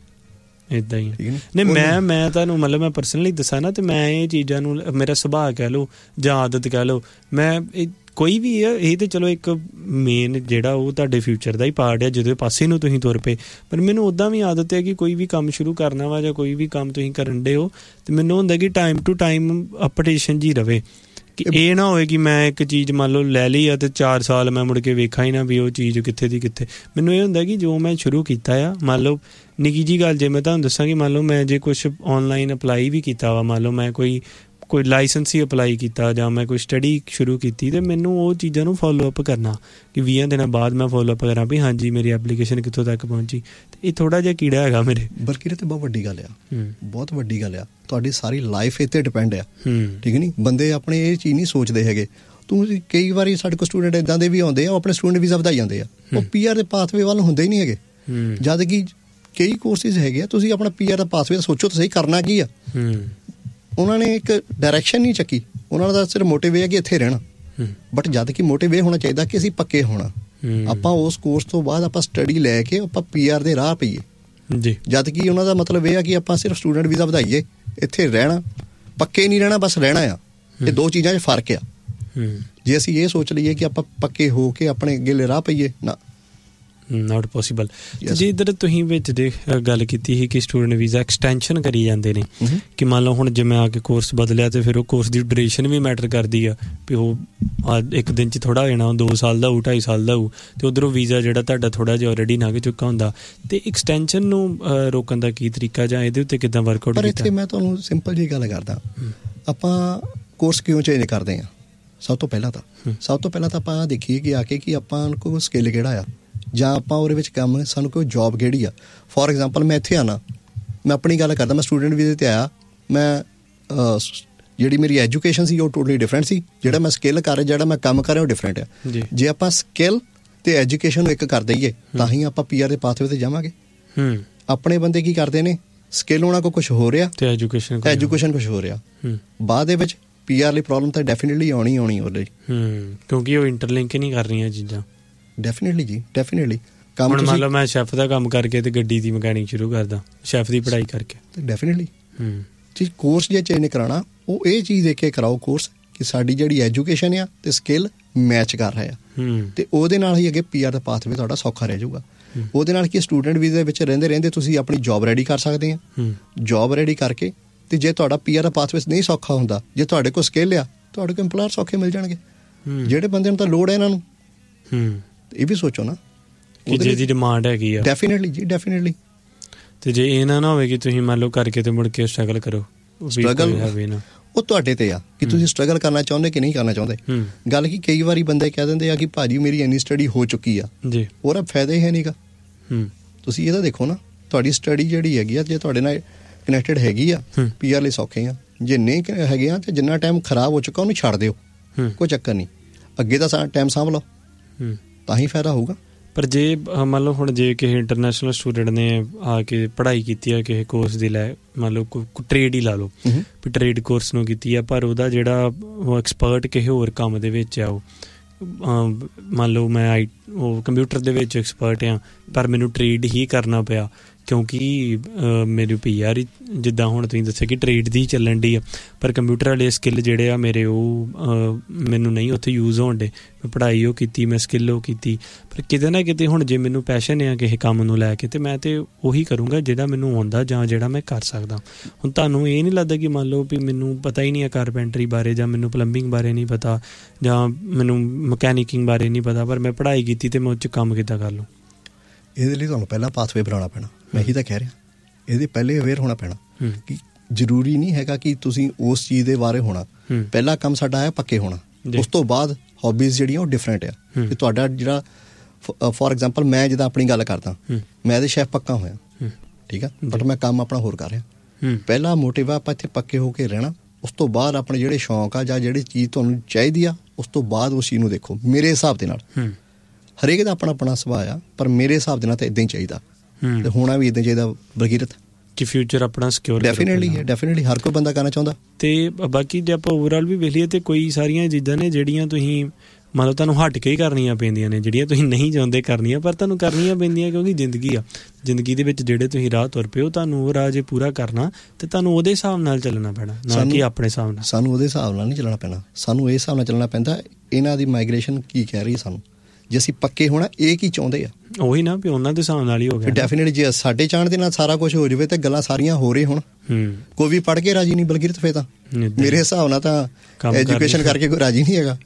S1: ਇੱਦਾਂ ਹੀ ਨਹੀਂ, ਮੈਂ ਮੈਂ ਤੁਹਾਨੂੰ ਮਤਲਬ ਮੈਂ ਪਰਸਨਲੀ ਦੱਸਾਂ ਨਾ ਤੇ ਮੈਂ ਇਹ ਚੀਜ਼ਾਂ ਨੂੰ ਮੇਰਾ ਸੁਭਾਅ ਕਹਿ ਲਓ ਜਾਂ ਆਦਤ ਕਹਿ ਲਓ, ਮੈਂ ਕੋਈ ਵੀ ਆ ਇਹ ਤਾਂ ਚਲੋ ਇੱਕ ਮੇਨ ਜਿਹੜਾ ਉਹ ਤੁਹਾਡੇ ਫਿਊਚਰ ਦਾ ਹੀ ਪਾਰਟ ਹੈ ਜਿਹਦੇ ਪਾਸੇ ਨੂੰ ਤੁਸੀਂ ਤੁਰ ਪਏ, ਪਰ ਮੈਨੂੰ ਉੱਦਾਂ ਵੀ ਆਦਤ ਹੈ ਕਿ ਕੋਈ ਵੀ ਕੰਮ ਸ਼ੁਰੂ ਕਰਨਾ ਵਾ ਜਾਂ ਕੋਈ ਵੀ ਕੰਮ ਤੁਸੀਂ ਕਰਨ ਡੇ ਹੋ ਤੇ ਮੈਨੂੰ ਹੁੰਦਾ ਕਿ ਟਾਈਮ ਟੂ ਟਾਈਮ ਅਪਡੇਸ਼ਨ ਜੀ ਰਵੇ, ਕਿ ਇਹ ਨਾ ਹੋਏ ਕਿ ਮੈਂ ਇੱਕ ਚੀਜ਼ ਮੰਨ ਲਓ ਲੈ ਲਈ ਆ ਤੇ ਚਾਰ ਸਾਲ ਮੈਂ ਮੁੜ ਕੇ ਵੇਖਾਂ ਹੀ ਨਾ ਵੀ ਉਹ ਚੀਜ਼ ਕਿੱਥੇ ਦੀ ਕਿੱਥੇ। ਮੈਨੂੰ ਇਹ ਹੁੰਦਾ ਕਿ ਜੋ ਮੈਂ ਸ਼ੁਰੂ ਕੀਤਾ ਆ, ਮੰਨ ਲਓ ਨਿੱਕੀ ਜਿਹੀ ਗੱਲ ਜੇ ਮੈਂ ਤੁਹਾਨੂੰ ਦੱਸਾਂ ਕਿ ਮੰਨ ਲਓ ਮੈਂ ਜੇ ਕੁਛ ਔਨਲਾਈਨ ਅਪਲਾਈ ਵੀ ਕੀਤਾ ਵਾ, ਮੰਨ ਲਓ ਮੈਂ ਕੋਈ ਕੋਈ ਲਾਇਸੈਂਸ ਹੀ ਅਪਲਾਈ ਕੀਤਾ ਜਾਂ ਮੈਂ ਕੋਈ ਸਟੱਡੀ ਸ਼ੁਰੂ ਕੀਤੀ ਤੇ ਮੈਨੂੰ ਉਹ ਚੀਜ਼ਾਂ ਨੂੰ ਫੋਲੋ ਅਪ ਕਰਨਾ ਕਿ ਵੀਹਾਂ ਦਿਨਾਂ ਬਾਅਦ ਮੈਂ ਫੋਲੋ ਅਪ ਕਰਾਂ ਵੀ ਹਾਂਜੀ ਮੇਰੀ ਐਪਲੀਕੇਸ਼ਨ ਕਿੱਥੋਂ ਤੱਕ ਪਹੁੰਚੀ। ਤੇ ਇਹ ਥੋੜ੍ਹਾ ਜਿਹਾ ਕੀੜਾ ਹੈਗਾ ਮੇਰੇ।
S2: ਬਲਕਿ ਇਹ ਤਾਂ ਬਹੁਤ ਵੱਡੀ ਗੱਲ ਆ, ਬਹੁਤ ਵੱਡੀ ਗੱਲ ਆ, ਤੁਹਾਡੀ ਸਾਰੀ ਲਾਈਫ ਇਹ 'ਤੇ ਡਿਪੈਂਡ ਆ, ਠੀਕ ਨਹੀਂ? ਬੰਦੇ ਆਪਣੇ ਇਹ ਚੀਜ਼ ਨਹੀਂ ਸੋਚਦੇ ਹੈਗੇ। ਤੁਸੀਂ ਕਈ ਵਾਰੀ ਸਾਡੇ ਕੋਲ ਸਟੂਡੈਂਟ ਇੱਦਾਂ ਦੇ ਵੀ ਆਉਂਦੇ ਆ, ਉਹ ਆਪਣੇ ਸਟੂਡੈਂਟ ਵੀਜ਼ਾ ਵਧਾਈ ਜਾਂਦੇ ਆ, ਉਹ ਪੀ ਆਰ ਦੇ ਪਾਥਵੇ ਵੱਲ ਹੁੰਦੇ ਹੀ ਨਹੀਂ ਹੈਗੇ, ਜਦ ਕਿ ਕਈ ਕੋਰਸਿਸ ਹੈਗੇ ਆ ਤੁਸੀਂ ਆਪਣਾ ਪੀ ਆਰ ਦਾ ਪਾਥਵੇ ਸੋਚੋ ਤਾਂ ਸਹੀ ਕਰਨਾ ਕੀ ਆ। ਉਹਨਾਂ ਨੇ ਇੱਕ ਡਾਇਰੈਕਸ਼ਨ ਨਹੀਂ ਚੱਕੀ, ਉਹਨਾਂ ਦਾ ਸਿਰਫ ਮੋਟਿਵ ਇਹ ਹੈ ਕਿ ਇੱਥੇ ਰਹਿਣਾ, ਬਟ ਜਦ ਕਿ ਮੋਟਿਵ ਇਹ ਹੋਣਾ ਚਾਹੀਦਾ ਕਿ ਅਸੀਂ ਪੱਕੇ ਹੋਣਾ। ਆਪਾਂ ਉਸ ਕੋਰਸ ਤੋਂ ਬਾਅਦ ਆਪਾਂ ਸਟੱਡੀ ਲੈ ਕੇ ਆਪਾਂ ਪੀ ਆਰ ਦੇ ਰਾਹ ਪਈਏ ਜੀ, ਜਦ ਕਿ ਉਹਨਾਂ ਦਾ ਮਤਲਬ ਇਹ ਆ ਕਿ ਆਪਾਂ ਸਿਰਫ ਸਟੂਡੈਂਟ ਵੀਜ਼ਾ ਵਧਾਈਏ, ਇੱਥੇ ਰਹਿਣਾ, ਪੱਕੇ ਨਹੀਂ ਰਹਿਣਾ, ਬਸ ਰਹਿਣਾ ਆ। ਇਹ ਦੋ ਚੀਜ਼ਾਂ 'ਚ ਫਰਕ ਆ। ਜੇ ਅਸੀਂ ਇਹ ਸੋਚ ਲਈਏ ਕਿ ਆਪਾਂ ਪੱਕੇ ਹੋ ਕੇ ਆਪਣੇ ਅੱਗੇ ਰਾਹ ਪਈਏ, ਨਾ
S1: ਨਾਟ ਪੋਸੀਬਲ। ਜੀ ਇੱਧਰ ਤੁਸੀਂ ਵਿੱਚ ਦੇ ਗੱਲ ਕੀਤੀ ਸੀ ਕਿ ਸਟੂਡੈਂਟ ਵੀਜ਼ਾ ਐਕਸਟੈਂਸ਼ਨ ਕਰੀ ਜਾਂਦੇ ਨੇ, ਕਿ ਮੰਨ ਲਓ ਹੁਣ ਜੇ ਮੈਂ ਆ ਕੇ ਕੋਰਸ ਬਦਲਿਆ ਤੇ ਫਿਰ ਉਹ ਕੋਰਸ ਦੀ ਡਿਊਰੇਸ਼ਨ ਵੀ ਮੈਟਰ ਕਰਦੀ ਆ ਵੀ ਉਹ ਇੱਕ ਦਿਨ 'ਚ ਥੋੜ੍ਹਾ ਹੋ ਜਾਣਾ, ਦੋ ਸਾਲ ਦਾ ਹੋਊ, ਢਾਈ ਸਾਲ ਦਾ ਹੋਊ, ਤੇ ਉੱਧਰੋਂ ਵੀਜ਼ਾ ਜਿਹੜਾ ਤੁਹਾਡਾ ਥੋੜ੍ਹਾ ਜਿਹਾ ਆਲਰੇਡੀ ਲੰਘ ਚੁੱਕਾ ਹੁੰਦਾ। ਤੇ ਐਕਸਟੈਂਸ਼ਨ ਨੂੰ ਰੋਕਣ ਦਾ ਕੀ ਤਰੀਕਾ ਜਾਂ ਇਹਦੇ ਉੱਤੇ ਕਿੱਦਾਂ ਵਰਕਆਊਟ ਕੀਤਾ?
S2: ਪਰ ਇੱਥੇ ਮੈਂ ਤੁਹਾਨੂੰ ਸਿੰਪਲ ਜਿਹੀ ਗੱਲ ਕਰਦਾ, ਆਪਾਂ ਕੋਰਸ ਕਿਉਂ ਚੇਂਜ ਕਰਦੇ ਹਾਂ? ਸਭ ਤੋਂ ਪਹਿਲਾਂ ਤਾਂ ਸਭ ਤੋਂ ਪਹਿਲਾਂ ਤਾਂ ਆਪਾਂ ਦੇਖੀਏ ਕਿ ਆ ਕੇ ਕਿ ਆਪਾਂ ਕੋਲ ਸਕਿੱਲ ਕਿਹੜਾ ਆ, ਜਾਂ ਆਪਾਂ ਉਹਦੇ ਵਿੱਚ ਕੰਮ ਸਾਨੂੰ ਕੋਈ ਜੋਬ ਕਿਹੜੀ ਆ। ਫੋਰ ਐਗਜ਼ਾਮਪਲ ਮੈਂ ਇੱਥੇ ਆਉਣਾ, ਮੈਂ ਆਪਣੀ ਗੱਲ ਕਰਦਾ, ਮੈਂ ਸਟੂਡੈਂਟ ਵੀਜ਼ੇ 'ਤੇ ਆਇਆ, ਮੈਂ ਜਿਹੜੀ ਮੇਰੀ ਐਜੂਕੇਸ਼ਨ ਸੀ ਉਹ ਟੋਟਲੀ ਡਿਫਰੈਂਟ ਸੀ, ਜਿਹੜਾ ਮੈਂ ਸਕਿੱਲ ਕਰ ਰਿਹਾ, ਜਿਹੜਾ ਮੈਂ ਕੰਮ ਕਰ ਰਿਹਾ ਉਹ ਡਿਫਰੈਂਟ ਆ। ਜੇ ਆਪਾਂ ਸਕਿੱਲ ਤੇ ਐਜੂਕੇਸ਼ਨ ਨੂੰ ਇੱਕ ਕਰ ਦਈਏ ਤਾਂ ਹੀ ਆਪਾਂ ਪੀ ਆਰ ਦੇ ਪਾਥਵੇ 'ਤੇ ਜਾਵਾਂਗੇ। ਆਪਣੇ ਬੰਦੇ ਕੀ ਕਰਦੇ ਨੇ, ਸਕਿੱਲ ਉਹਨਾਂ ਕੋਲ ਕੁਛ ਹੋ ਰਿਹਾ ਤੇ ਐਜੂਕੇਸ਼ਨ ਐਜੂਕੇਸ਼ਨ ਕੁਛ ਹੋ ਰਿਹਾ, ਬਾਅਦ ਦੇ ਵਿੱਚ ਪੀ ਆਰ ਲਈ ਪ੍ਰੋਬਲਮ ਤਾਂ ਡੈਫੀਨਿਟਲੀ ਆਉਣੀ ਆਉਣੀ ਉਹਦੇ,
S1: ਕਿਉਂਕਿ ਉਹ ਇੰਟਰਲਿੰਕ ਹੀ ਨਹੀਂ ਕਰ ਰਹੀਆਂ ਚੀਜ਼ਾਂ।
S2: ਡੈਫੀਨਿਟਲੀ ਜੀ, ਡੈਫੀਨਿਟਲੀ।
S1: ਕੰਮ ਹੁਣ ਮੰਨ ਲਓ ਮੈਂ ਸ਼ੈਫ ਦਾ ਕੰਮ ਕਰਕੇ ਤੇ ਗੱਡੀ ਦੀ ਮਕੈਨਿਕ ਸ਼ੁਰੂ ਕਰਦਾ, ਸ਼ੈਫ ਦੀ ਪੜ੍ਹਾਈ ਕਰਕੇ,
S2: ਡੈਫੀਨਿਟਲੀ ਚੀਜ਼ ਕੋਰਸ ਜੇ ਚੇਂਜ ਕਰਾਉਣਾ, ਉਹ ਇਹ ਚੀਜ਼ ਦੇਖ ਕੇ ਕਰਾਓ ਕੋਰਸ ਕਿ ਸਾਡੀ ਜਿਹੜੀ ਐਜੂਕੇਸ਼ਨ ਆ ਤੇ ਸਕਿੱਲ ਮੈਚ ਕਰ ਰਹੇ ਆ, ਤੇ ਉਹਦੇ ਨਾਲ ਹੀ ਅੱਗੇ ਪੀ ਆਰ ਦਾ ਪਾਥਵੇ ਤੁਹਾਡਾ ਸੌਖਾ ਰਹਿ ਜਾਊਗਾ। ਉਹਦੇ ਨਾਲ ਕੀ ਸਟੂਡੈਂਟ ਵੀਜ਼ੇ ਵਿੱਚ ਰਹਿੰਦੇ ਰਹਿੰਦੇ ਤੁਸੀਂ ਆਪਣੀ ਜੋਬ ਰੈਡੀ ਕਰ ਸਕਦੇ ਆ, ਜੋਬ ਰੈਡੀ ਕਰਕੇ, ਤੇ ਜੇ ਤੁਹਾਡਾ ਪੀ ਆਰ ਦਾ ਪਾਥਵੇ ਨਹੀਂ ਸੌਖਾ ਹੁੰਦਾ, ਜੇ ਤੁਹਾਡੇ ਕੋਲ ਸਕਿੱਲ ਆ, ਤੁਹਾਡੇ ਕੋਲ ਇੰਪਲਾਇਰ ਸੌਖੇ ਮਿਲ ਜਾਣਗੇ। ਜਿਹੜੇ ਬੰਦੇ ਨੂੰ ਤਾਂ ਲੋੜ ਹੈ ਇਹਨਾਂ ਨੂੰ, ਇਹ ਵੀ ਸੋਚੋ ਨਾ
S1: ਕਿ ਜਿਹਦੀ ਡਿਮਾਂਡ ਹੈਗੀ ਆ।
S2: ਡੈਫੀਨਿਟਲੀ ਜੀ, ਡੈਫੀਨਿਟਲੀ।
S1: ਤੇ ਜੇ ਇਹ ਨਾ ਨਾ ਹੋਵੇ ਕਿ ਤੁਸੀਂ ਮੰਨ ਲਓ ਕਰਕੇ ਤੇ ਮੁੜ ਕੇ ਸਟਰਗਲ ਕਰੋ,
S2: ਸਟਰਗਲ ਉਹ ਤੁਹਾਡੇ ਤੇ ਆ ਕਿ ਤੁਸੀਂ ਸਟਰਗਲ ਕਰਨਾ ਚਾਹੁੰਦੇ ਕਿ ਨਹੀਂ ਕਰਨਾ ਚਾਹੁੰਦੇ। ਗੱਲ ਕੀ ਕਈ ਵਾਰੀ ਬੰਦੇ ਕਹਿ ਦਿੰਦੇ ਆ ਕਿ ਭਾਜੀ ਮੇਰੀ ਇੰਨੀ ਸਟੱਡੀ ਹੋ ਚੁੱਕੀ ਆ ਜੀ, ਉਹਦਾ ਫਾਇਦਾ ਹੀ ਹੈ ਨੀਗਾ। ਤੁਸੀਂ ਇਹਦਾ ਦੇਖੋ ਨਾ, ਤੁਹਾਡੀ ਸਟੱਡੀ ਜਿਹੜੀ ਹੈਗੀ ਆ, ਜੇ ਤੁਹਾਡੇ ਨਾਲ ਕਨੈਕਟਡ ਹੈਗੀ ਆ, ਪੀ ਆਰ ਲਈ ਸੌਖੇ ਆ। ਜੇ ਨਹੀਂ ਹੈਗੇ ਆ ਤੇ ਜਿੰਨਾ ਟਾਈਮ ਖਰਾਬ ਹੋ ਚੁੱਕਾ ਉਹਨੂੰ ਛੱਡ ਦਿਓ, ਕੋਈ ਚੱਕਰ ਨਹੀਂ, ਅੱਗੇ ਦਾ ਟਾਈਮ ਸਾਂਭ ਲਓ, ਤਾਂ ਹੀ ਫਾਇਦਾ ਹੋਊਗਾ।
S1: ਪਰ ਜੇ ਮੰਨ ਲਓ ਹੁਣ ਜੇ ਕਿਸੇ ਇੰਟਰਨੈਸ਼ਨਲ ਸਟੂਡੈਂਟ ਨੇ ਆ ਕੇ ਪੜ੍ਹਾਈ ਕੀਤੀ ਆ ਕਿਸੇ ਕੋਰਸ ਦੀ ਲੈ, ਮੰਨ ਲਓ ਕੋਈ ਟਰੇਡ ਹੀ ਲਾ ਲਓ ਵੀ ਟਰੇਡ ਕੋਰਸ ਨੂੰ ਕੀਤੀ ਆ, ਪਰ ਉਹਦਾ ਜਿਹੜਾ ਉਹ ਐਕਸਪਰਟ ਕਿਸੇ ਹੋਰ ਕੰਮ ਦੇ ਵਿੱਚ ਆ, ਉਹ ਮੰਨ ਲਓ ਮੈਂ ਆਈ ਉਹ ਕੰਪਿਊਟਰ ਦੇ ਵਿੱਚ ਐਕਸਪਰਟ ਆ, ਪਰ ਮੈਨੂੰ ਟਰੇਡ ਹੀ ਕਰਨਾ ਪਿਆ ਕਿਉਂਕਿ ਮੇਰੀ ਪੀ ਆਰ ਜਿੱਦਾਂ ਹੁਣ ਤੁਸੀਂ ਦੱਸਿਆ ਕਿ ਟਰੇਡ ਦੀ ਚੱਲਣ ਡੀ ਆ, ਪਰ ਕੰਪਿਊਟਰ ਵਾਲੇ ਸਕਿੱਲ ਜਿਹੜੇ ਆ ਮੇਰੇ ਉਹ ਮੈਨੂੰ ਨਹੀਂ ਉੱਥੇ ਯੂਜ਼ ਹੋਣ ਡੇ। ਮੈਂ ਪੜ੍ਹਾਈ ਉਹ ਕੀਤੀ, ਮੈਂ ਸਕਿੱਲ ਉਹ ਕੀਤੀ, ਪਰ ਕਿਤੇ ਨਾ ਕਿਤੇ ਹੁਣ ਜੇ ਮੈਨੂੰ ਪੈਸ਼ਨ ਆ ਕਿਸੇ ਕੰਮ ਨੂੰ ਲੈ ਕੇ ਤੇ ਮੈਂ ਤੇ ਉਹੀ ਕਰੂੰਗਾ ਜਿਹੜਾ ਮੈਨੂੰ ਆਉਂਦਾ ਜਾਂ ਜਿਹੜਾ ਮੈਂ ਕਰ ਸਕਦਾ। ਹੁਣ ਤੁਹਾਨੂੰ ਇਹ ਨਹੀਂ ਲੱਗਦਾ ਕਿ ਮੰਨ ਲਓ ਵੀ ਮੈਨੂੰ ਪਤਾ ਹੀ ਨਹੀਂ ਹੈ ਕਾਰਪੈਂਟਰੀ ਬਾਰੇ, ਜਾਂ ਮੈਨੂੰ ਪਲੰਬਿੰਗ ਬਾਰੇ ਨਹੀਂ ਪਤਾ, ਜਾਂ ਮੈਨੂੰ ਮਕੈਨਿਕਿੰਗ ਬਾਰੇ ਨਹੀਂ ਪਤਾ, ਪਰ ਮੈਂ ਪੜ੍ਹਾਈ ਕੀਤੀ ਤੇ ਮੈਂ ਉਹ 'ਚ ਕੰਮ ਕਿੱਦਾਂ ਕਰ ਲੂੰ?
S2: ਇਹਦੇ ਲਈ ਤੁਹਾਨੂੰ ਪਹਿਲਾਂ ਪਾਥਵੇ ਬਣਾਉਣਾ ਪੈਣਾ। ਮੈਂ ਇਹੀ ਤਾਂ ਕਹਿ ਰਿਹਾ, ਇਹਦੇ ਪਹਿਲੇ ਅਵੇਅਰ ਹੋਣਾ ਪੈਣਾ ਕਿ ਜ਼ਰੂਰੀ ਨਹੀਂ ਹੈਗਾ ਕਿ ਤੁਸੀਂ ਉਸ ਚੀਜ਼ ਦੇ ਬਾਰੇ ਹੋਣਾ। ਪਹਿਲਾ ਕੰਮ ਸਾਡਾ ਹੈ ਪੱਕੇ ਹੋਣਾ, ਉਸ ਤੋਂ ਬਾਅਦ ਹੌਬੀਜ਼ ਜਿਹੜੀਆਂ ਉਹ ਡਿਫਰੈਂਟ ਆ। ਕਿ ਤੁਹਾਡਾ ਜਿਹੜਾ ਫੋਰ ਐਗਜ਼ਾਮਪਲ ਮੈਂ ਜਿੱਦਾਂ ਆਪਣੀ ਗੱਲ ਕਰਦਾ, ਮੈਂ ਇਹਦੇ ਸ਼ੈਫ ਪੱਕਾ ਹੋਇਆ, ਠੀਕ ਆ, ਬਟ ਮੈਂ ਕੰਮ ਆਪਣਾ ਹੋਰ ਕਰ ਰਿਹਾ। ਪਹਿਲਾ ਮੋਟਿਵ ਆ ਆਪਾਂ ਇੱਥੇ ਪੱਕੇ ਹੋ ਕੇ ਰਹਿਣਾ, ਉਸ ਤੋਂ ਬਾਅਦ ਆਪਣੇ ਜਿਹੜੇ ਸ਼ੌਂਕ ਆ ਜਾਂ ਜਿਹੜੀ ਚੀਜ਼ ਤੁਹਾਨੂੰ ਚਾਹੀਦੀ ਆ ਉਸ ਤੋਂ ਬਾਅਦ ਉਸ ਚੀਜ਼ ਨੂੰ ਦੇਖੋ। ਮੇਰੇ ਹਿਸਾਬ ਦੇ ਨਾਲ ਹਰੇਕ ਦਾ ਆਪਣਾ ਆਪਣਾ ਸੁਭਾਅ ਆ, ਪਰ ਮੇਰੇ ਹਿਸਾਬ ਦੇ ਨਾਲ ਤਾਂ ਇੱਦਾਂ ਹੀ ਚਾਹੀਦਾ ਤੇ ਹੋਣਾ ਵੀ ਇੱਦਾਂ ਚਾਹੀਦਾ ਬਲਕੀਰਤ ਕਿ ਫਿਊਚਰ ਆਪਣਾ ਸਿਕਿਉਰ। ਡੈਫੀਨੇਟਲੀ ਹੈ, ਡੈਫੀਨੇਟਲੀ ਹਰ ਕੋਈ ਬੰਦਾ ਕਰਨਾ ਚਾਹੁੰਦਾ। ਤੇ ਬਾਕੀ ਜੇ ਆਪਾਂ ਓਵਰਆਲ ਵੀ ਵੇਖ ਲਈਏ ਤੇ ਕੋਈ ਸਾਰੀਆਂ ਚੀਜ਼ਾਂ ਨੇ ਜਿਹੜੀਆਂ ਤੁਸੀਂ ਮਤਲਬ ਤੁਹਾਨੂੰ ਹਟ ਕੇ ਹੀ ਕਰਨੀਆਂ ਪੈਂਦੀਆਂ ਨੇ, ਜਿਹੜੀਆਂ ਤੁਸੀਂ ਨਹੀਂ ਚਾਹੁੰਦੇ ਕਰਨੀਆਂ ਪਰ ਤੁਹਾਨੂੰ ਕਰਨੀਆਂ ਪੈਂਦੀਆਂ, ਕਿਉਂਕਿ ਜ਼ਿੰਦਗੀ ਆ। ਜ਼ਿੰਦਗੀ ਦੇ ਵਿੱਚ ਜਿਹੜੇ ਤੁਸੀਂ ਰਾਹ ਤੁਰ ਪਏ ਹੋ, ਤੁਹਾਨੂੰ ਉਹ ਰਾਹ ਜੇ ਪੂਰਾ ਕਰਨਾ ਤੇ ਤੁਹਾਨੂੰ ਉਹਦੇ ਹਿਸਾਬ ਨਾਲ ਚੱਲਣਾ ਪੈਣਾ, ਨਾ ਕਿ ਆਪਣੇ ਹਿਸਾਬ ਨਾਲ। ਸਾਨੂੰ ਉਹਦੇ ਹਿਸਾਬ ਨਾਲ ਨਹੀਂ ਚੱਲਣਾ ਪੈਣਾ, ਸਾਨੂੰ ਇਹ ਹਿਸਾਬ ਨਾਲ ਚੱਲਣਾ ਪੈਂਦਾ ਇਹਨਾਂ ਦੀ ਮਾਈਗ੍ਰੇਸ਼ਨ ਕੀ ਕਹਿ ਰਹੀ ਸਾਨੂੰ। ਜੇ ਅਸੀਂ ਪੱਕੇ ਹੋਣਾ ਇਹ ਕੀ ਚਾਹੁੰਦੇ ਆ, ਉਹੀ ਨਾ ਵੀ ਉਹਨਾਂ ਦੇ ਹਿਸਾਬ ਨਾਲ ਹੀ ਹੋ ਗਿਆ। ਡੈਫੀਨੇਟਲੀ ਜੇ ਸਾਡੇ ਚਾਹਣ ਦੇ ਨਾਲ ਸਾਰਾ ਕੁਝ ਹੋ ਜਾਵੇ ਤੇ ਗੱਲਾਂ ਸਾਰੀਆਂ ਹੋ ਰਹੀ ਹੁਣ। ਕੋਈ ਵੀ ਪੜ੍ਹ ਕੇ ਰਾਜੀ ਨਹੀਂ ਬਲਕਿ ਫੇਰ ਤਾਂ ਮੇਰੇ ਹਿਸਾਬ ਨਾਲ ਤਾਂ ਐਜੂਕੇਸ਼ਨ ਕਰਕੇ ਕੋਈ ਰਾਜੀ ਨਹੀਂ ਹੈਗਾ।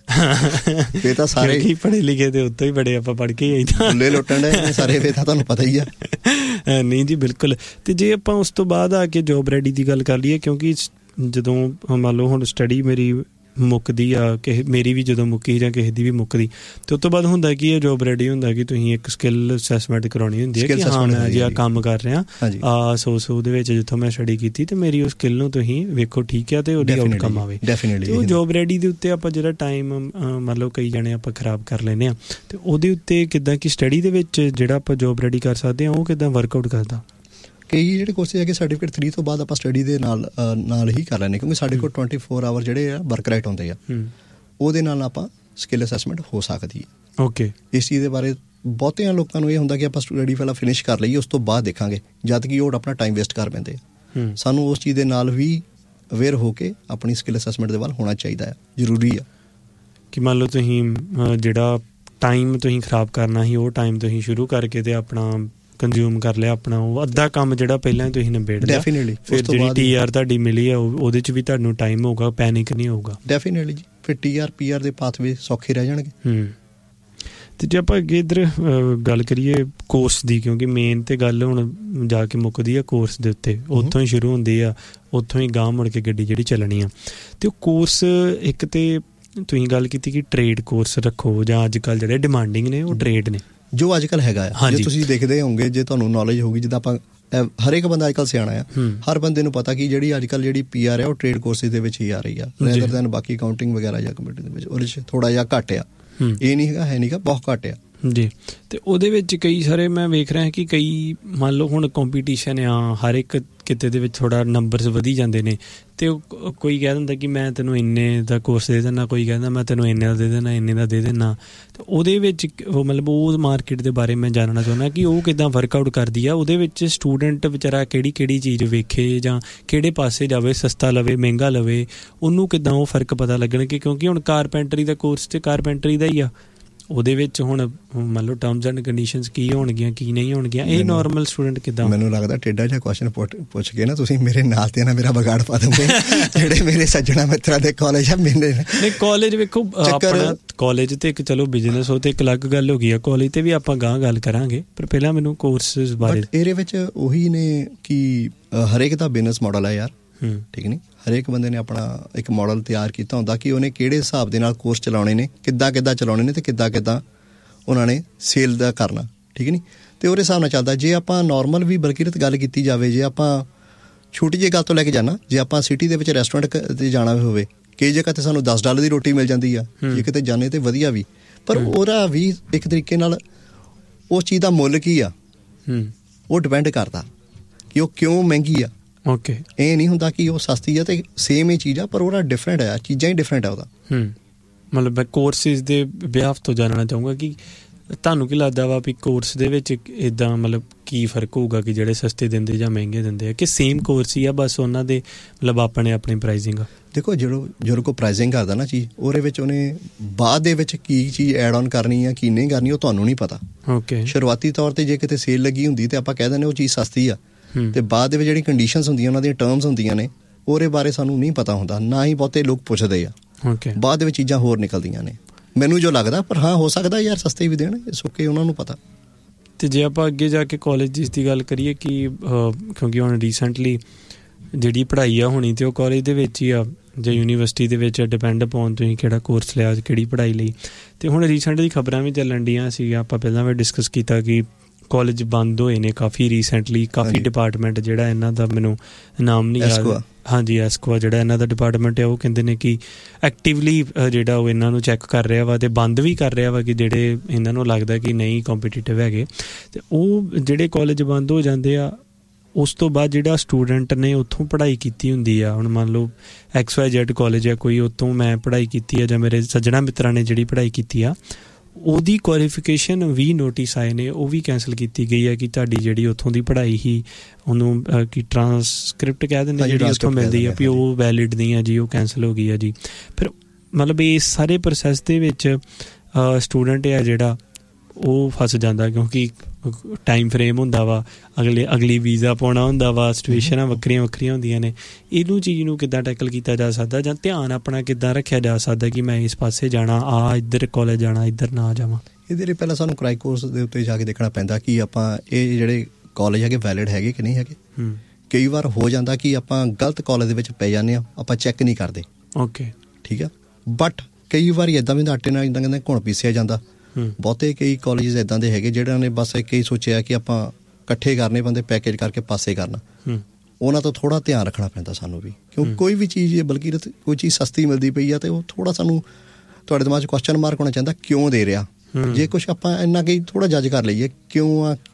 S2: ਫੇਰ ਤਾਂ ਸਾਰੇ ਹੀ ਪੜ੍ਹੇ ਲਿਖੇ ਤੇ ਉੱਤੋਂ ਹੀ ਬੜੇ ਆਪਾਂ ਪੜ੍ਹ ਕੇ ਹੀ ਬੁੱਲੇ ਲੁੱਟਣ ਦੇ ਸਾਰੇ, ਫੇਰ ਤਾਂ ਤੁਹਾਨੂੰ ਪਤਾ ਹੀ ਆ। ਨਹੀਂ ਜੀ ਬਿਲਕੁਲ। ਤੇ ਜੇ ਆਪਾਂ ਉਸ ਤੋਂ ਬਾਅਦ ਆ ਕੇ ਜੋਬ ਰੈਡੀ ਦੀ ਗੱਲ ਕਰ ਲਈਏ, ਕਿਉਂਕਿ ਜਦੋਂ ਮੰਨ ਲਓ ਹੁਣ ਸਟੱਡੀ ਮੇਰੀ ਮੁੱਕਦੀ ਆ, ਕਿਸੇ ਮੇਰੀ ਵੀ ਜਦੋਂ ਮੁੱਕੀ ਜਾਂ ਕਿਸੇ ਦੀ ਵੀ ਮੁੱਕਦੀ, ਤੇ ਉਸ ਤੋਂ ਬਾਅਦ ਹੁੰਦਾ ਕਿ ਇਹ ਜੋਬ ਰੈਡੀ ਹੁੰਦਾ ਕਿ ਤੁਸੀਂ ਇੱਕ ਸਕਿੱਲ ਅਸੈਸਮੈਂਟ ਕਰਾਉਣੀ ਹੁੰਦੀ ਹੈ ਕਿ ਹਾਂ ਮੈਂ ਜੇ ਕੰਮ ਕਰ ਰਿਹਾ ਆ ਸੌ ਸੌ ਦੇ ਵਿੱਚ ਜਿੱਥੋਂ ਮੈਂ ਸਟੱਡੀ ਕੀਤੀ ਤੇ ਮੇਰੀ ਉਹ ਸਕਿੱਲ ਨੂੰ ਤੁਸੀਂ ਵੇਖੋ ਠੀਕ ਆ ਤੇ ਉਹਦੀ ਆਊਟਕਮ ਆਵੇ। ਤੇ ਉਹ ਜੋਬ ਰੈਡੀ ਦੇ ਉੱਤੇ ਆਪਾਂ ਜਿਹੜਾ ਟਾਈਮ ਮਤਲਬ ਕਈ ਜਣੇ ਆਪਾਂ ਖਰਾਬ ਕਰ ਲੈਂਦੇ ਹਾਂ, ਤੇ ਉਹਦੇ ਉੱਤੇ ਕਿੱਦਾਂ ਕਿ ਸਟੱਡੀ ਦੇ ਵਿੱਚ ਜਿਹੜਾ ਆਪਾਂ ਜੋਬ ਰੈਡੀ ਕਰ ਸਕਦੇ ਹਾਂ ਉਹ ਕਿੱਦਾਂ ਵਰਕਆਊਟ ਕਰਦਾ? ਕਈ ਜਿਹੜੇ ਕੋਰਸਿਸ ਹੈਗੇ ਸਰਟੀਫਿਕੇਟ ਥ੍ਰੀ ਤੋਂ ਬਾਅਦ ਆਪਾਂ ਸਟੱਡੀ ਦੇ ਨਾਲ ਨਾਲ ਹੀ ਕਰ ਲੈਂਦੇ, ਕਿਉਂਕਿ ਸਾਡੇ ਕੋਲ ਟਵੈਂਟੀ ਫੋਰ ਆਵਰ ਜਿਹੜੇ ਆ ਵਰਕ ਰਾਈਟ ਹੁੰਦੇ ਆ, ਉਹਦੇ ਨਾਲ ਆਪਾਂ ਸਕਿੱਲ ਅਸੈਸਮੈਂਟ ਹੋ ਸਕਦੀ ਹੈ। ਓਕੇ, ਇਸ ਚੀਜ਼ ਦੇ ਬਾਰੇ ਬਹੁਤਿਆਂ ਲੋਕਾਂ ਨੂੰ ਇਹ ਹੁੰਦਾ ਕਿ ਆਪਾਂ ਸਟੱਡੀ ਪਹਿਲਾਂ ਫਿਨਿਸ਼ ਕਰ ਲਈਏ ਉਸ ਤੋਂ ਬਾਅਦ ਦੇਖਾਂਗੇ, ਜਦ ਕਿ ਉਹ ਆਪਣਾ ਟਾਈਮ ਵੇਸਟ ਕਰ ਪੈਂਦੇ ਆ। ਸਾਨੂੰ ਉਸ ਚੀਜ਼ ਦੇ ਨਾਲ ਵੀ ਅਵੇਅਰ ਹੋ ਕੇ ਆਪਣੀ ਸਕਿੱਲ ਅਸੈਸਮੈਂਟ ਦੇ ਵੱਲ ਹੋਣਾ ਚਾਹੀਦਾ ਹੈ, ਜ਼ਰੂਰੀ ਆ। ਕਿ ਮੰਨ ਲਓ ਤੁਸੀਂ ਜਿਹੜਾ ਟਾਈਮ ਤੁਸੀਂ ਖਰਾਬ ਕਰਨਾ ਸੀ ਉਹ ਟਾਈਮ ਤੁਸੀਂ ਸ਼ੁਰੂ ਕਰਕੇ ਤੇ ਆਪਣਾ ਕੰਜ਼ਿਊਮ ਕਰ ਲਿਆ, ਆਪਣਾ ਉਹ ਅੱਧਾ ਕੰਮ ਜਿਹੜਾ ਪਹਿਲਾਂ ਤੁਸੀਂ ਨਿਬੇੜ ਲਿਆ, ਡੈਫੀਨੇਟਲੀ ਫਿਰ ਜਿਹੜੀ ਟੀ ਆਰ ਤੁਹਾਡੀ ਮਿਲੀ ਆ ਉਹਦੇ 'ਚ ਵੀ ਤੁਹਾਨੂੰ ਟਾਈਮ ਹੋਊਗਾ, ਪੈਨਿਕ ਨਹੀਂ ਹੋਊਗਾ। ਡੈਫੀਨੇਟਲੀ ਜੀ, ਫਿਰ ਟੀ ਆਰ ਪੀ ਆਰ ਦੇ ਪਾਥਵੇ ਸੌਖੇ ਰਹਿ ਜਾਣਗੇ। ਹੂੰ ਤੇ ਜੇ ਆਪਾਂ ਅੱਗੇ ਇੱਧਰ ਗੱਲ ਕਰੀਏ ਕੋਰਸ ਦੀ, ਕਿਉਂਕਿ ਮੇਨ ਤੇ ਗੱਲ ਹੁਣ ਜਾ ਕੇ ਮੁੱਕਦੀ ਆ ਕੋਰਸ ਦੇ ਉੱਤੇ, ਉੱਥੋਂ ਹੀ ਸ਼ੁਰੂ ਹੁੰਦੀ ਆ, ਉੱਥੋਂ ਹੀ ਗਾਂਹ ਮੁੜ ਕੇ ਗੱਡੀ ਜਿਹੜੀ ਚੱਲਣੀ ਆ। ਤੇ ਉਹ ਕੋਰਸ ਇੱਕ ਤੇ ਤੁਸੀਂ ਗੱਲ ਕੀਤੀ ਕਿ ਟਰੇਡ ਕੋਰਸ ਰੱਖੋ, ਜਾਂ ਅੱਜ ਕੱਲ੍ਹ ਜਿਹੜੇ ਡਿਮਾਂਡਿੰਗ ਨੇ ਉਹ ਟਰੇਡ ਨੇ ਜੋ ਅੱਜ ਕੱਲ੍ਹ ਹੈਗਾ ਆ। ਜੇ ਤੁਸੀਂ ਦੇਖਦੇ ਹੋਗੇ, ਜੇ ਤੁਹਾਨੂੰ ਨੌਲੇਜ ਹੋਊਗੀ, ਜਿੱਦਾਂ ਆਪਾਂ ਹਰੇਕ ਬੰਦਾ ਅੱਜ ਕੱਲ੍ਹ ਸਿਆਣਾ ਆ, ਹਰ ਬੰਦੇ ਨੂੰ ਪਤਾ ਕਿ ਜਿਹੜੀ ਅੱਜ ਕੱਲ੍ਹ ਜਿਹੜੀ ਪੀ ਆਰ ਆ ਉਹ ਟਰੇਡ ਕੋਰਸਿਸ ਦੇ ਵਿੱਚ ਹੀ ਆ ਰਹੀ ਆ, ਰੈਦਰ ਦੈਨ ਬਾਕੀ ਅਕਾਊਂਟਿੰਗ ਵਗੈਰਾ ਜਾਂ ਕੰਪਿਊਟਰ ਦੇ ਵਿੱਚ ਉਹਦੇ 'ਚ ਥੋੜ੍ਹਾ ਜਿਹਾ ਘੱਟ ਆ। ਇਹ ਨਹੀਂ ਹੈਗਾ, ਹੈ ਨਹੀਂ ਗਾ, ਬਹੁਤ ਘੱਟ ਆ ਜੀ। ਤੇ ਉਹਦੇ ਵਿੱਚ ਕਈ ਸਾਰੇ ਮੈਂ ਵੇਖ ਰਿਹਾ ਕਿ ਕਈ ਮੰਨ ਲਓ ਹੁਣ ਕੰਪੀਟੀਸ਼ਨ ਆ ਹਰ ਇੱਕ ਕਿਤੇ ਦੇ ਵਿੱਚ, ਥੋੜ੍ਹਾ ਨੰਬਰਸ ਵਧੀ ਜਾਂਦੇ ਨੇ, ਤੇ ਕੋਈ ਕਹਿ ਦਿੰਦਾ ਕਿ ਮੈਂ ਤੈਨੂੰ ਇੰਨੇ ਦਾ ਕੋਰਸ ਦੇ ਦਿੰਦਾ, ਕੋਈ ਕਹਿੰਦਾ ਮੈਂ ਤੈਨੂੰ ਇੰਨੇ ਦਾ ਦੇ ਦੇਣਾ, ਇੰਨੇ ਦਾ ਦੇ ਦੇਣਾ। ਤੇ ਉਹਦੇ ਵਿੱਚ ਉਹ ਮਤਲਬ ਉਹ ਮਾਰਕੀਟ ਦੇ ਬਾਰੇ ਮੈਂ ਜਾਣਨਾ ਚਾਹੁੰਦਾ ਕਿ ਉਹ ਕਿੱਦਾਂ ਵਰਕਆਊਟ ਕਰਦੀ ਆ। ਉਹਦੇ ਵਿੱਚ ਸਟੂਡੈਂਟ ਵਿਚਾਰਾ ਕਿਹੜੀ ਕਿਹੜੀ ਚੀਜ਼ ਵੇਖੇ ਜਾਂ ਕਿਹੜੇ ਪਾਸੇ ਜਾਵੇ, ਸਸਤਾ ਲਵੇ ਮਹਿੰਗਾ ਲਵੇ, ਉਹਨੂੰ ਕਿੱਦਾਂ ਉਹ ਫਰਕ ਪਤਾ ਲੱਗਣਗੇ। ਕਿਉਂਕਿ ਹੁਣ ਕਾਰਪੈਂਟਰੀ ਦਾ ਕੋਰਸ ਤੇ ਕਾਰਪੈਂਟਰੀ ਦਾ ਹੀ ਆ, ਉਹਦੇ ਵਿੱਚ ਹੁਣ ਮੰਨ ਲਓ ਟਰਮਸ ਐਂਡ ਕੰਡੀਸ਼ਨਸ ਕੀ ਹੋਣਗੀਆਂ ਕੀ ਨਹੀਂ ਹੋਣਗੀਆਂ, ਇਹ ਨਾਰਮਲ ਸਟੂਡੈਂਟ ਕਿੱਦਾਂ? ਮੈਨੂੰ ਲੱਗਦਾ ਟੇਢਾ ਜਿਹਾ ਕੁਐਸਚਨ ਪੁੱਛ ਕੇ ਨਾ ਤੁਸੀਂ ਮੇਰੇ ਨਾਲ ਤੇ ਨਾ ਮੇਰਾ ਵਿਗਾੜ ਪਾ ਦੋਗੇ। ਜਿਹੜੇ ਮੇਰੇ ਸੱਜਣਾ ਮਿੱਤਰਾਂ ਦੇ ਕਾਲਜ ਆ, ਮੇਰੇ ਨਹੀਂ ਕਾਲਜ ਵੇਖੋ ਆਪਣਾ ਕਾਲਜ ਤੇ ਇੱਕ ਚਲੋ ਬਿਜ਼ਨਸ ਉਹ ਤੇ ਇੱਕ ਅਲੱਗ ਗੱਲ ਹੋ ਗਈ ਆ, ਕਾਲਜ ਤੇ ਵੀ ਆਪਾਂ ਗਾਂਹ ਗੱਲ ਕਰਾਂਗੇ, ਪਰ ਪਹਿਲਾਂ ਮੈਨੂੰ ਕੋਰਸਿਸ ਬਾਰੇ। ਇਹਦੇ ਵਿੱਚ ਉਹੀ ਨੇ ਕਿ ਹਰੇਕ ਦਾ ਬਿਜ਼ਨਸ ਮਾਡਲ ਆ ਯਾਰ, ਠੀਕ ਨਹੀਂ? ਹਰੇਕ ਬੰਦੇ ਨੇ ਆਪਣਾ ਇੱਕ ਮਾਡਲ ਤਿਆਰ ਕੀਤਾ ਹੁੰਦਾ ਕਿ ਉਹਨੇ ਕਿਹੜੇ ਹਿਸਾਬ ਦੇ ਨਾਲ ਕੋਰਸ ਚਲਾਉਣੇ ਨੇ, ਕਿੱਦਾਂ ਕਿੱਦਾਂ ਚਲਾਉਣੇ ਨੇ, ਤੇ ਕਿੱਦਾਂ ਕਿੱਦਾਂ ਉਹਨਾਂ ਨੇ ਸੇਲ ਦਾ ਕਰਨਾ, ਠੀਕ ਨਹੀਂ? ਤੇ ਉਹਦੇ ਹਿਸਾਬ ਨਾਲ ਚੱਲਦਾ। ਜੇ ਆਪਾਂ ਨੋਰਮਲ ਵੀ ਬਲਕਿਰਤ ਗੱਲ ਕੀਤੀ ਜਾਵੇ, ਜੇ ਆਪਾਂ ਛੋਟੀ ਜਿਹੀ ਗੱਲ ਤੋਂ ਲੈ ਕੇ ਜਾਣਾ, ਜੇ ਆਪਾਂ ਸਿਟੀ ਦੇ ਵਿੱਚ ਰੈਸਟੋਰੈਂਟ 'ਤੇ ਜਾਣਾ ਹੋਵੇ, ਕਈ ਜਗ੍ਹਾ 'ਤੇ ਸਾਨੂੰ ਦਸ ਡਾਲਰ ਦੀ ਰੋਟੀ ਮਿਲ ਜਾਂਦੀ ਆ, ਜੇ ਕਿਤੇ ਜਾਂਦੇ ਤੇ ਵਧੀਆ ਵੀ, ਪਰ ਉਹਦਾ ਵੀ ਇੱਕ ਤਰੀਕੇ ਨਾਲ ਉਸ ਚੀਜ਼ ਦਾ ਮੁੱਲ ਕੀ ਆ ਉਹ ਡਿਪੈਂਡ ਕਰਦਾ ਕਿ ਉਹ ਕਿਉਂ ਮਹਿੰਗੀ ਆ। ਓਕੇ, ਇਹ ਨਹੀਂ ਹੁੰਦਾ ਕਿ ਉਹ ਸਸਤੀ ਆ ਤੇ ਸੇਮ ਹੀ ਚੀਜ਼ ਆ, ਪਰ ਉਹਦਾ ਡਿਫਰੈਂਟ ਆ, ਚੀਜ਼ਾਂ ਹੀ ਡਿਫਰੈਂਟ ਆ ਉਹਦਾ। ਹੂੰ, ਮਤਲਬ ਮੈਂ ਕੋਰਸਿਸ ਦੇ ਬਿਹਾਫ ਤੋਂ ਜਾਣਨਾ ਚਾਹੂੰਗਾ ਕਿ
S1: ਤੁਹਾਨੂੰ ਕੀ ਲੱਗਦਾ ਵਾ ਵੀ ਕੋਰਸ ਦੇ ਵਿੱਚ ਇੱਦਾਂ ਮਤਲਬ ਕੀ ਫਰਕ ਹੋਊਗਾ ਕਿ ਜਿਹੜੇ ਸਸਤੇ ਦਿੰਦੇ ਜਾਂ ਮਹਿੰਗੇ ਦਿੰਦੇ ਆ, ਕਿ ਸੇਮ ਕੋਰਸ ਹੀ ਆ ਬਸ ਉਹਨਾਂ ਦੇ ਮਤਲਬ ਆਪਣੇ ਆਪਣੀ ਪ੍ਰਾਈਸਿੰਗ ਆ?
S2: ਦੇਖੋ, ਜਦੋਂ ਜਦੋਂ ਕੋਈ ਪ੍ਰਾਈਸਿੰਗ ਕਰਦਾ ਨਾ ਚੀਜ਼, ਉਹਦੇ ਵਿੱਚ ਉਹਨੇ ਬਾਅਦ ਦੇ ਵਿੱਚ ਕੀ ਚੀਜ਼ ਐਡ ਔਨ ਕਰਨੀ ਆ ਕੀ ਨਹੀਂ ਕਰਨੀ ਉਹ ਤੁਹਾਨੂੰ ਨਹੀਂ ਪਤਾ।
S1: ਓਕੇ,
S2: ਸ਼ੁਰੂਆਤੀ ਤੌਰ ਤੇ ਜੇ ਕਿਤੇ ਸੇਲ ਲੱਗੀ ਹੁੰਦੀ ਤੇ ਆਪਾਂ ਕਹਿ ਦਿੰਦੇ ਉਹ ਚੀਜ਼ ਸਸਤੀ ਆ, ਤੇ ਬਾਅਦ ਦੇ ਵਿੱਚ ਜਿਹੜੀ ਕੰਡੀਸ਼ਨਸ ਹੁੰਦੀਆਂ ਉਹਨਾਂ ਦੀਆਂ ਟਰਮਸ ਹੁੰਦੀਆਂ ਨੇ ਉਹਦੇ ਬਾਰੇ ਸਾਨੂੰ ਨਹੀਂ ਪਤਾ ਹੁੰਦਾ, ਨਾ ਹੀ ਬਹੁਤੇ ਲੋਕ ਪੁੱਛਦੇ ਆ।
S1: ਓਕੇ,
S2: ਬਾਅਦ ਦੇ ਵਿੱਚ ਚੀਜ਼ਾਂ ਹੋਰ ਨਿਕਲਦੀਆਂ ਨੇ ਮੈਨੂੰ ਜੋ ਲੱਗਦਾ, ਪਰ ਹਾਂ ਹੋ ਸਕਦਾ ਯਾਰ ਸਸਤੇ ਵੀ ਦੇਣ, ਇਸ ਓਕੇ, ਉਹਨਾਂ ਨੂੰ ਪਤਾ।
S1: ਤੇ ਜੇ ਆਪਾਂ ਅੱਗੇ ਜਾ ਕੇ ਕਾਲਜ ਦੀ ਗੱਲ ਕਰੀਏ ਕਿ ਕਿਉਂਕਿ ਹੁਣ ਰੀਸੈਂਟਲੀ ਜਿਹੜੀ ਪੜ੍ਹਾਈ ਆ ਹੋਣੀ ਤੇ ਉਹ ਕਾਲਜ ਦੇ ਵਿੱਚ ਹੀ ਆ ਜਾਂ ਯੂਨੀਵਰਸਿਟੀ ਦੇ ਵਿੱਚ, ਡਿਪੈਂਡ ਅਪੋਨ ਤੁਸੀਂ ਕਿਹੜਾ ਕੋਰਸ ਲਿਆ ਕਿਹੜੀ ਪੜ੍ਹਾਈ ਲਈ। ਤੇ ਹੁਣ ਰੀਸੈਂਟਲੀ ਖਬਰਾਂ ਵੀ ਚੱਲਣ ਡੀਆਂ ਸੀਗੀਆਂ, ਆਪਾਂ ਪਹਿਲਾਂ ਵੀ ਡਿਸਕਸ ਕੀਤਾ ਕਿ ਕਾਲਜ ਬੰਦ ਹੋਏ ਨੇ ਕਾਫੀ ਰੀਸੈਂਟਲੀ, ਕਾਫੀ ਡਿਪਾਰਟਮੈਂਟ ਜਿਹੜਾ ਇਹਨਾਂ ਦਾ ਮੈਨੂੰ ਨਾਮ ਨਹੀਂ ਯਾਦ, ਹਾਂਜੀ ਐਸਕੋਆ ਜਿਹੜਾ ਇਹਨਾਂ ਦਾ ਡਿਪਾਰਟਮੈਂਟ ਹੈ ਉਹ ਕਹਿੰਦੇ ਨੇ ਕਿ ਐਕਟਿਵਲੀ ਜਿਹੜਾ ਉਹ ਇਹਨਾਂ ਨੂੰ ਚੈੱਕ ਕਰ ਰਿਹਾ ਵਾ ਤੇ ਬੰਦ ਵੀ ਕਰ ਰਿਹਾ ਵਾ ਕਿ ਜਿਹੜੇ ਇਹਨਾਂ ਨੂੰ ਲੱਗਦਾ ਕਿ ਨਹੀਂ ਕੰਪੀਟੀਟਿਵ ਹੈਗੇ। ਤੇ ਉਹ ਜਿਹੜੇ ਕਾਲਜ ਬੰਦ ਹੋ ਜਾਂਦੇ ਆ ਉਸ ਤੋਂ ਬਾਅਦ ਜਿਹੜਾ ਸਟੂਡੈਂਟ ਨੇ ਉੱਥੋਂ ਪੜ੍ਹਾਈ ਕੀਤੀ ਹੁੰਦੀ ਆ, ਹੁਣ ਮੰਨ ਲਓ ਐਕਸ ਵਾਈ ਜੈਡ ਕਾਲਜ ਆ ਕੋਈ, ਉੱਥੋਂ ਮੈਂ ਪੜ੍ਹਾਈ ਕੀਤੀ ਆ ਜਾਂ ਮੇਰੇ ਸੱਜਣਾ ਮਿੱਤਰਾਂ ਨੇ ਜਿਹੜੀ ਪੜ੍ਹਾਈ ਕੀਤੀ ਆ ਉਹਦੀ ਕੁਆਲੀਫਿਕੇਸ਼ਨ ਵੀ ਨੋਟਿਸ ਆਏ ਨੇ, ਉਹ ਵੀ ਕੈਂਸਲ ਕੀਤੀ ਗਈ ਹੈ ਕਿ ਤੁਹਾਡੀ ਜਿਹੜੀ ਉੱਥੋਂ ਦੀ ਪੜ੍ਹਾਈ ਹੀ ਉਹਨੂੰ ਕਿ ਟਰਾਂਸਕ੍ਰਿਪਟ ਕਹਿ ਦਿੰਦੇ ਜਿਹੜੀ ਉੱਥੋਂ ਮਿਲਦੀ ਆ ਵੀ ਉਹ ਵੈਲਿਡ ਨਹੀਂ ਆ ਜੀ, ਉਹ ਕੈਂਸਲ ਹੋ ਗਈ ਆ ਜੀ। ਫਿਰ ਮਤਲਬ ਇਸ ਸਾਰੇ ਪ੍ਰੋਸੈਸ ਦੇ ਵਿੱਚ ਸਟੂਡੈਂਟ ਆ ਜਿਹੜਾ ਉਹ ਫਸ ਜਾਂਦਾ ਕਿਉਂਕਿ ਟਾਈਮ ਫਰੇਮ ਹੁੰਦਾ ਵਾ, ਅਗਲੇ ਅਗਲੀ ਵੀਜ਼ਾ ਪਾਉਣਾ ਹੁੰਦਾ ਵਾ, ਸਿਚੁਏਸ਼ਨਾਂ ਵੱਖਰੀਆਂ ਵੱਖਰੀਆਂ ਹੁੰਦੀਆਂ ਨੇ। ਇਹਨੂੰ ਚੀਜ਼ ਨੂੰ ਕਿੱਦਾਂ ਟੈਕਲ ਕੀਤਾ ਜਾ ਸਕਦਾ ਜਾਂ ਧਿਆਨ ਆਪਣਾ ਕਿੱਦਾਂ ਰੱਖਿਆ ਜਾ ਸਕਦਾ ਕਿ ਮੈਂ ਇਸ ਪਾਸੇ ਜਾਣਾ, ਆ ਇੱਧਰ ਕਾਲਜ ਜਾਣਾ, ਇੱਧਰ ਨਾ ਜਾਵਾਂ? ਇਹਦੇ ਲਈ ਪਹਿਲਾਂ ਸਾਨੂੰ ਕ੍ਰਾਈ ਕੋਰਸ ਦੇ ਉੱਤੇ ਜਾ ਕੇ ਦੇਖਣਾ ਪੈਂਦਾ ਕਿ ਆਪਾਂ ਇਹ ਜਿਹੜੇ ਕਾਲਜ ਹੈਗੇ ਵੈਲਿਡ ਹੈਗੇ ਕਿ ਨਹੀਂ ਹੈਗੇ। ਕਈ ਵਾਰ ਹੋ ਜਾਂਦਾ ਕਿ ਆਪਾਂ ਗਲਤ ਕਾਲਜ ਦੇ ਵਿੱਚ ਪੈ ਜਾਂਦੇ ਹਾਂ, ਆਪਾਂ ਚੈੱਕ ਨਹੀਂ ਕਰਦੇ। ਓਕੇ, ਠੀਕ ਆ, ਬਟ ਕਈ ਵਾਰੀ ਇੱਦਾਂ ਵੀ ਆਟੇ ਨਾਲ ਇੱਦਾਂ ਕਹਿੰਦੇ ਘੁਣ ਪੀਸਿਆ ਜਾਂਦਾ। ਬਹੁਤੇ ਕਈ ਕਾਲਜ ਇੱਦਾਂ ਦੇ ਹੈਗੇ ਜਿਹੜਿਆਂ ਨੇ ਬਸ ਇੱਕ ਹੀ ਸੋਚਿਆ ਕਿ ਆਪਾਂ ਇਕੱਠੇ ਕਰਨੇ ਬੰਦੇ ਪੈਕੇਜ ਕਰਕੇ ਪਾਸੇ ਕਰਨਾ, ਉਹਨਾਂ ਤੋਂ ਥੋੜ੍ਹਾ ਧਿਆਨ ਰੱਖਣਾ ਪੈਂਦਾ ਸਾਨੂੰ ਵੀ, ਕਿਉਂਕਿ ਕੋਈ ਵੀ ਚੀਜ਼ ਬਲਕਿ ਕੋਈ ਚੀਜ਼ ਸਸਤੀ ਮਿਲਦੀ ਪਈ ਆ ਤੇ ਉਹ ਥੋੜ੍ਹਾ ਸਾਨੂੰ ਤੁਹਾਡੇ ਦਿਮਾਗ 'ਚ ਕੁਐਸਚਨ ਮਾਰਕ ਹੋਣਾ ਚਾਹੀਦਾ ਕਿਉਂ ਦੇ ਰਿਹਾ। ਜੇ ਕੁਛ ਆਪਾਂ ਇੰਨਾ ਕਿ ਥੋੜ੍ਹਾ ਜੱਜ ਕਰ ਲਈਏ ਕਿਉਂ ਆ,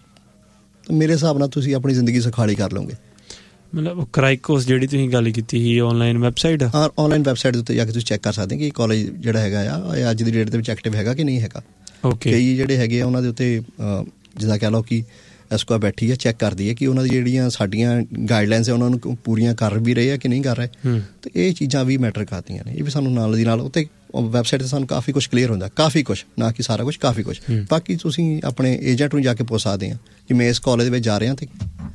S1: ਮੇਰੇ ਹਿਸਾਬ ਨਾਲ ਤੁਸੀਂ ਆਪਣੀ ਜ਼ਿੰਦਗੀ ਸੁਖਾਲੀ ਕਰ ਲਓਗੇ। ਮਤਲਬ ਕ੍ਰਾਈਕੋਸ ਜਿਹੜੀ ਤੁਸੀਂ ਗੱਲ ਕੀਤੀ ਸੀ ਆਨਲਾਈਨ ਵੈਬਸਾਈਟ, ਹਾਂ ਆਨਲਾਈਨ ਵੈਬਸਾਈਟ ਦੇ ਉੱਤੇ ਜਾ ਕੇ ਤੁਸੀਂ ਚੈੱਕ ਕਰ ਸਕਦੇ ਕਿ ਕਾਲਜ ਜਿਹੜਾ ਹੈਗਾ ਆ ਅੱਜ ਦੀ ਡੇਟ ਦੇ ਵਿੱਚ ਐਕਟਿਵ ਹੈਗਾ ਕਿ ਨਹੀਂ ਹੈਗਾ। ਓਕੇ, ਕਈ ਜਿਹੜੇ ਹੈਗੇ ਆ ਉਹਨਾਂ ਦੇ ਉੱਤੇ ਜਿੱਦਾਂ ਕਹਿ ਲਓ ਕਿ ਐਸਕੋਆ ਬੈਠੀ ਆ ਚੈੱਕ ਕਰਦੀ ਹੈ ਕਿ ਉਹਨਾਂ ਦੀ ਜਿਹੜੀਆਂ ਸਾਡੀਆਂ ਗਾਈਡਲਾਈਨਸ ਹੈ ਉਹਨਾਂ ਨੂੰ ਪੂਰੀਆਂ ਕਰ ਵੀ ਰਹੇ ਆ ਕਿ ਨਹੀਂ ਕਰ ਰਹੇ। ਤੇ ਇਹ ਚੀਜ਼ਾਂ ਵੀ ਮੈਟਰ ਕਰਦੀਆਂ ਨੇ, ਇਹ ਵੀ ਸਾਨੂੰ ਨਾਲ ਦੀ ਨਾਲ ਉੱਤੇ ਵੈਬਸਾਈਟ 'ਤੇ ਸਾਨੂੰ ਕਾਫੀ ਕੁਛ ਕਲੀਅਰ ਹੁੰਦਾ, ਕਾਫੀ ਕੁਛ, ਨਾ ਕਿ ਸਾਰਾ ਕੁਛ, ਕਾਫੀ ਕੁਛ। ਬਾਕੀ ਤੁਸੀਂ ਆਪਣੇ ਏਜੰਟ ਨੂੰ ਜਾ ਕੇ ਪੁੱਛ ਸਕਦੇ ਆ ਕਿ ਮੈਂ ਇਸ ਕਾਲਜ ਦੇ ਵਿੱਚ ਜਾ ਰਿਹਾ ਤੇ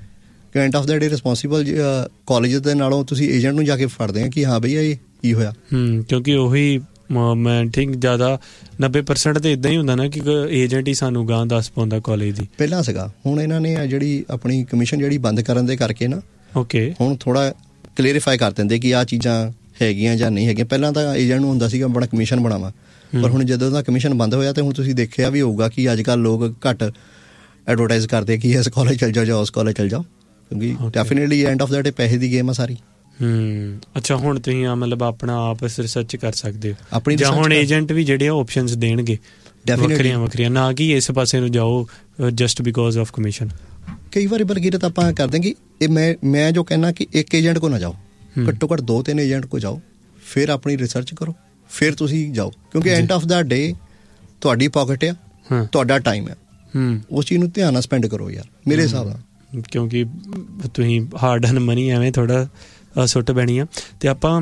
S1: end of the day responsible college ਦੇ ਨਾਲੋਂ ਤੁਸੀਂ ਏਜੰਟ ਨੂੰ ਜਾ ਕੇ ਫੜਦੇ ਆ ਕਿ ਹਾਂ ਬਈ ਇਹ ਕੀ ਹੋਇਆ। ਕਿਉਂਕਿ ਉਹੀ ਮੈਂ ਥਿੰਕ ਜ਼ਿਆਦਾ ਨੱਬੇ ਪਰਸੈਂਟ ਤਾਂ ਇੱਦਾਂ ਹੀ ਹੁੰਦਾ ਨਾ ਕਿ ਏਜੰਟ ਹੀ ਸਾਨੂੰ ਗਾਂ ਦੱਸ ਪਾਉਂਦਾ ਕਾਲਜ ਦੀ। ਪਹਿਲਾਂ ਸੀਗਾ, ਹੁਣ ਇਹਨਾਂ ਨੇ ਜਿਹੜੀ ਆਪਣੀ ਕਮਿਸ਼ਨ ਜਿਹੜੀ ਬੰਦ ਕਰਨ ਦੇ ਕਰਕੇ ਨਾ, ਓਕੇ, ਹੁਣ ਥੋੜ੍ਹਾ ਕਲੀਅਰੀਫਾਈ ਕਰ ਦਿੰਦੇ ਕਿ ਆਹ ਚੀਜ਼ਾਂ ਹੈਗੀਆਂ ਜਾਂ ਨਹੀਂ ਹੈਗੀਆਂ। ਪਹਿਲਾਂ ਤਾਂ ਏਜੰਟ ਨੂੰ ਹੁੰਦਾ ਸੀਗਾ ਬੜਾ ਕਮਿਸ਼ਨ ਬਣਾਵਾ, ਪਰ ਹੁਣ ਜਦੋਂ ਦਾ ਕਮਿਸ਼ਨ ਬੰਦ ਹੋਇਆ ਤੇ ਹੁਣ ਤੁਸੀਂ ਦੇਖਿਆ ਵੀ ਹੋਊਗਾ ਕਿ ਅੱਜ ਕੱਲ੍ਹ ਲੋਕ ਘੱਟ ਐਡਵਰਟਾਈਜ਼ ਕਰਦੇ ਕਿ ਇਸ ਕਾਲਜ ਚੱਲ ਜਾਓ ਜਾਂ ਉਸ ਕਾਲਜ ਚੱਲ ਜਾਓ, ਕਿਉਂਕਿ ਡੈਫੀਨੇਟਲੀ ਐਂਡ ਆਫ ਦਾ ਡੇ ਪੈਸੇ ਦੀ ਗੇਮ ਆ ਸਾਰੀ। ਹੂੰ, ਅੱਛਾ, ਹੁਣ ਤੁਸੀਂ ਆ ਮਤਲਬ ਆਪਣਾ ਆਪ ਰਿਸਰਚ ਕਰ ਸਕਦੇ ਹੋ ਆਪਣੀ, ਜਾਂ ਹੁਣ ਏਜੰਟ ਵੀ ਜਿਹੜੇ ਆਪਸ਼ਨਸ ਦੇਣਗੇ ਵੱਖਰੀਆਂ ਵੱਖਰੀਆਂ, ਨਾ ਕਿ ਇਸ ਪਾਸੇ ਨੂੰ ਜਾਓ ਜਸਟ ਬਿਕੋਜ਼ ਆਫ ਕਮਿਸ਼ਨ। ਕਈ ਵਾਰੀ ਬਲਕਿ ਤਾਂ ਆਪਾਂ ਕਰਦੇ ਕਿ ਇਹ ਮੈਂ ਮੈਂ ਜੋ ਕਹਿਣਾ ਕਿ ਇੱਕ ਏਜੰਟ ਕੋ ਨਾ ਜਾਓ, ਘੱਟੋ ਘੱਟ ਦੋ ਤਿੰਨ ਏਜੰਟ ਕੋ ਜਾਓ, ਫਿਰ ਆਪਣੀ ਰਿਸਰਚ ਕਰੋ, ਫਿਰ ਤੁਸੀਂ ਜਾਓ, ਕਿਉਂਕਿ ਐਂਡ ਆਫ ਦਾ ਡੇ ਤੁਹਾਡੀ ਪਾਕਟ ਆ, ਤੁਹਾਡਾ ਟਾਈਮ ਆ, ਉਸ ਚੀਜ਼ ਨੂੰ ਧਿਆਨ ਨਾਲ ਸਪੈਂਡ ਕਰੋ ਯਾਰ ਮੇਰੇ ਹਿਸਾਬ ਨਾਲ, ਕਿਉਂਕਿ ਤੁਸੀਂ ਹਾਰਡ ਐਂਡ ਮਨੀ ਐਵੇਂ ਥੋੜ੍ਹਾ ਸੁੱਟ ਪੈਣੀ ਆ। ਅਤੇ ਆਪਾਂ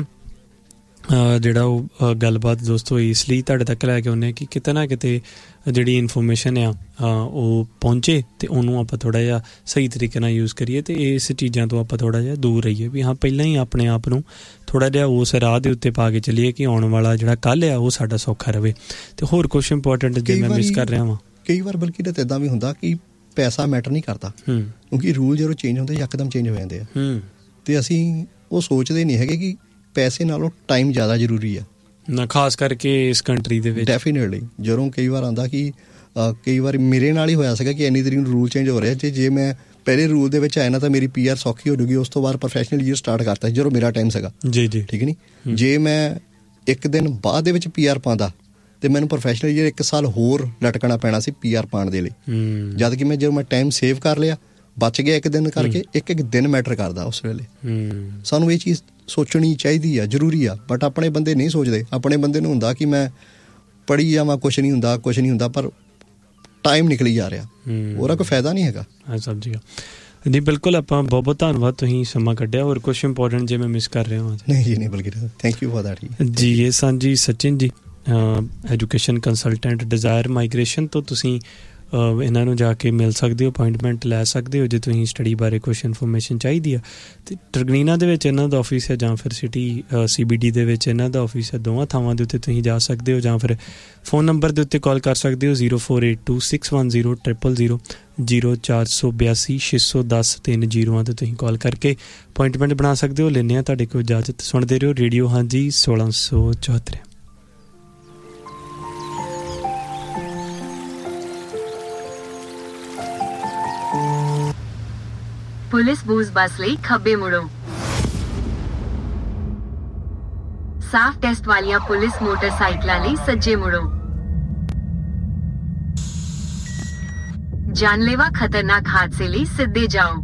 S1: ਜਿਹੜਾ ਉਹ ਗੱਲਬਾਤ ਦੋਸਤੋ ਇਸ ਲਈ ਤੁਹਾਡੇ ਤੱਕ ਲੈ ਕੇ ਆਉਂਦੇ ਕਿ ਕਿਤੇ ਨਾ ਕਿਤੇ ਜਿਹੜੀ ਇਨਫੋਰਮੇਸ਼ਨ ਆ ਉਹ ਪਹੁੰਚੇ ਅਤੇ ਉਹਨੂੰ ਆਪਾਂ ਥੋੜ੍ਹਾ ਜਿਹਾ ਸਹੀ ਤਰੀਕੇ ਨਾਲ ਯੂਜ਼ ਕਰੀਏ ਅਤੇ ਇਸ ਚੀਜ਼ਾਂ ਤੋਂ ਆਪਾਂ ਥੋੜ੍ਹਾ ਜਿਹਾ ਦੂਰ ਰਹੀਏ ਵੀ ਹਾਂ ਪਹਿਲਾਂ ਹੀ ਆਪਣੇ ਆਪ ਨੂੰ ਥੋੜ੍ਹਾ ਜਿਹਾ ਉਸ ਰਾਹ ਦੇ ਉੱਤੇ ਪਾ ਕੇ ਚੱਲੀਏ ਕਿ ਆਉਣ ਵਾਲਾ ਜਿਹੜਾ ਕੱਲ੍ਹ ਆ ਉਹ ਸਾਡਾ ਸੌਖਾ ਰਹੇ। ਅਤੇ ਹੋਰ ਕੁਛ ਇੰਪੋਰਟੈਂਟ ਜੇ ਮੈਂ ਮਿਸ ਕਰ ਰਿਹਾ ਵਾਂ, ਕਈ ਵਾਰ ਬਲਕਿ ਤਾਂ ਇੱਦਾਂ ਵੀ ਹੁੰਦਾ ਕਿ ਪੈਸਾ ਮੈਟਰ ਨਹੀਂ ਕਰਦਾ, ਕਿਉਂਕਿ ਰੂਲ ਜਦੋਂ ਚੇਂਜ ਹੁੰਦੇ ਯਕਦਮ ਚੇਂਜ ਹੋ ਜਾਂਦੇ ਆ, ਅਤੇ ਅਸੀਂ ਉਹ ਸੋਚਦੇ ਨਹੀਂ ਹੈਗੇ ਕਿ ਪੈਸੇ ਨਾਲੋਂ ਟਾਈਮ ਜ਼ਿਆਦਾ ਜ਼ਰੂਰੀ ਆ ਨਾ, ਖਾਸ ਕਰਕੇ ਇਸ ਕੰਟਰੀ ਦੇ ਵਿੱਚ। ਡੈਫੀਨੇਟਲੀ ਜਦੋਂ ਕਈ ਵਾਰ ਆਉਂਦਾ ਕਿ ਕਈ ਵਾਰ ਮੇਰੇ ਨਾਲ ਹੀ ਹੋਇਆ ਸੀਗਾ ਕਿ ਇੰਨੀ ਤਰੀਕ ਨੂੰ ਰੂਲ ਚੇਂਜ ਹੋ ਰਿਹਾ, ਜੇ ਜੇ ਮੈਂ ਪਹਿਲੇ ਰੂਲ ਦੇ ਵਿੱਚ ਆਇਆ ਨਾ ਤਾਂ ਮੇਰੀ ਪੀ ਆਰ ਸੌਖੀ ਹੋ ਜੂਗੀ। ਉਸ ਤੋਂ ਬਾਅਦ ਪ੍ਰੋਫੈਸ਼ਨਲ ਈਅਰ ਸਟਾਰਟ ਕਰਤਾ ਜਦੋਂ ਮੇਰਾ ਟਾਈਮ ਸੀਗਾ, ਜੀ ਜੀ ਠੀਕ ਨਹੀਂ। ਜੇ ਮੈਂ ਇੱਕ ਦਿਨ ਬਾਅਦ ਦੇ ਵਿੱਚ ਪੀ ਆਰ ਪਾਉਂਦਾ ਅਤੇ ਮੈਨੂੰ ਪ੍ਰੋਫੈਸ਼ਨਲ ਈਅਰ ਇੱਕ ਸਾਲ ਹੋਰ ਲਟਕਣਾ ਪੈਣਾ ਸੀ ਪੀ ਆਰ ਪਾਉਣ ਦੇ ਲਈ, ਜਦ ਕਿ ਮੈਂ ਜਦੋਂ ਮੈਂ ਟਾਈਮ ਸੇਵ ਕਰ ਲਿਆ ਬਚ ਗਿਆ ਇੱਕ ਦਿਨ ਕਰਕੇ। ਇੱਕ ਇੱਕ ਦਿਨ ਮੈਟਰ ਕਰਦਾ ਉਸ ਵੇਲੇ, ਸਾਨੂੰ ਇਹ ਚੀਜ਼ ਸੋਚਣੀ ਚਾਹੀਦੀ ਆ, ਜ਼ਰੂਰੀ ਆ, ਬਟ ਆਪਣੇ ਬੰਦੇ ਨਹੀਂ ਸੋਚਦੇ। ਆਪਣੇ ਬੰਦੇ ਨੂੰ ਹੁੰਦਾ ਕਿ ਮੈਂ ਪੜ੍ਹੀ ਜਾਵਾਂ, ਕੁਛ ਨਹੀਂ ਹੁੰਦਾ ਕੁਛ ਨਹੀਂ ਹੁੰਦਾ, ਪਰ
S2: ਟਾਈਮ ਨਿਕਲੀ ਜਾ ਰਿਹਾ, ਉਹਦਾ ਕੋਈ ਫਾਇਦਾ ਨਹੀਂ ਹੈਗਾ।
S1: ਹਾਂ ਸਮਝ ਗਿਆ ਜੀ, ਬਿਲਕੁਲ। ਆਪਾਂ ਬਹੁਤ ਬਹੁਤ ਧੰਨਵਾਦ, ਤੁਸੀਂ ਸਮਾਂ ਕੱਢਿਆ। ਹੋਰ ਕੁਛ ਇੰਪੋਰਟੈਂਟ ਜੇ ਮੈਂ ਮਿਸ ਕਰ ਰਿਹਾ ਹਾਂ?
S2: ਨਹੀਂ ਜੀ, ਨਹੀਂ, ਬਲਕਿ ਥੈਂਕ ਯੂ ਫॉर दैट
S1: ਜੀ। ਇਹ ਸਨ ਜੀ ਸਚਿਨ ਜੀ, ਐਜੂਕੇਸ਼ਨ ਕੰਸਲਟੈਂਟ ਡਿਜ਼ਾਇਰ ਮਾਈਗ੍ਰੇਸ਼ਨ ਤੋਂ। ਤੁਸੀਂ ਇਹਨਾਂ ਨੂੰ ਜਾ ਕੇ ਮਿਲ ਸਕਦੇ ਹੋ, ਅਪਾਇੰਟਮੈਂਟ ਲੈ ਸਕਦੇ ਹੋ ਜੇ ਤੁਸੀਂ ਸਟੱਡੀ ਬਾਰੇ ਕੁਛ ਇਨਫੋਰਮੇਸ਼ਨ ਚਾਹੀਦੀ ਆ। ਅਤੇ ਟਰਗਨੀਨਾ ਦੇ ਵਿੱਚ ਇਹਨਾਂ ਦਾ ਆਫਿਸ ਹੈ, ਜਾਂ ਫਿਰ ਸਿਟੀ ਸੀ ਬੀ ਡੀ ਦੇ ਵਿੱਚ ਇਹਨਾਂ ਦਾ ਆਫਿਸ ਹੈ। ਦੋਵਾਂ ਥਾਵਾਂ ਦੇ ਉੱਤੇ ਤੁਸੀਂ ਜਾ ਸਕਦੇ ਹੋ, ਜਾਂ ਫਿਰ ਫੋਨ ਨੰਬਰ ਦੇ ਉੱਤੇ ਕਾਲ ਕਰ ਸਕਦੇ ਹੋ zero four eight two six one zero triple zero zero ਚਾਰ ਸੌ ਬਿਆਸੀ ਛੇ ਸੌ ਦਸ ਤਿੰਨ ਜ਼ੀਰੋਆਂ 'ਤੇ ਤੁਸੀਂ ਕਾਲ ਕਰਕੇ ਅਪਾਇੰਟਮੈਂਟ ਬਣਾ ਸਕਦੇ ਹੋ। ਲੈਂਦੇ ਹਾਂ ਤੁਹਾਡੇ ਕੋਲ ਇਜਾਜ਼ਤ। ਸੁਣਦੇ ਰਹੋ ਰੇਡੀਓ ਹਾਂਜੀ ਸੋਲਾਂ ਸੌ ਚੌਹੱਤਰ।
S3: ਪੁਲਿਸ ਬੂਜ਼ ਬੱਸ ਲਈ ਖੱਬੇ ਮੁੜੋ। ਸਾਫ਼ ਟੈਸਟ ਵਾਲੀਆਂ ਪੁਲਿਸ ਮੋਟਰਸਾਈਕਲਾਂ ਲਈ ਸੱਜੇ ਮੁੜੋ। ਜਾਨਲੇਵਾ ਖਤਰਨਾਕ ਹਾਦਸੇ ਲਈ ਸਿੱਧੇ ਜਾਓ।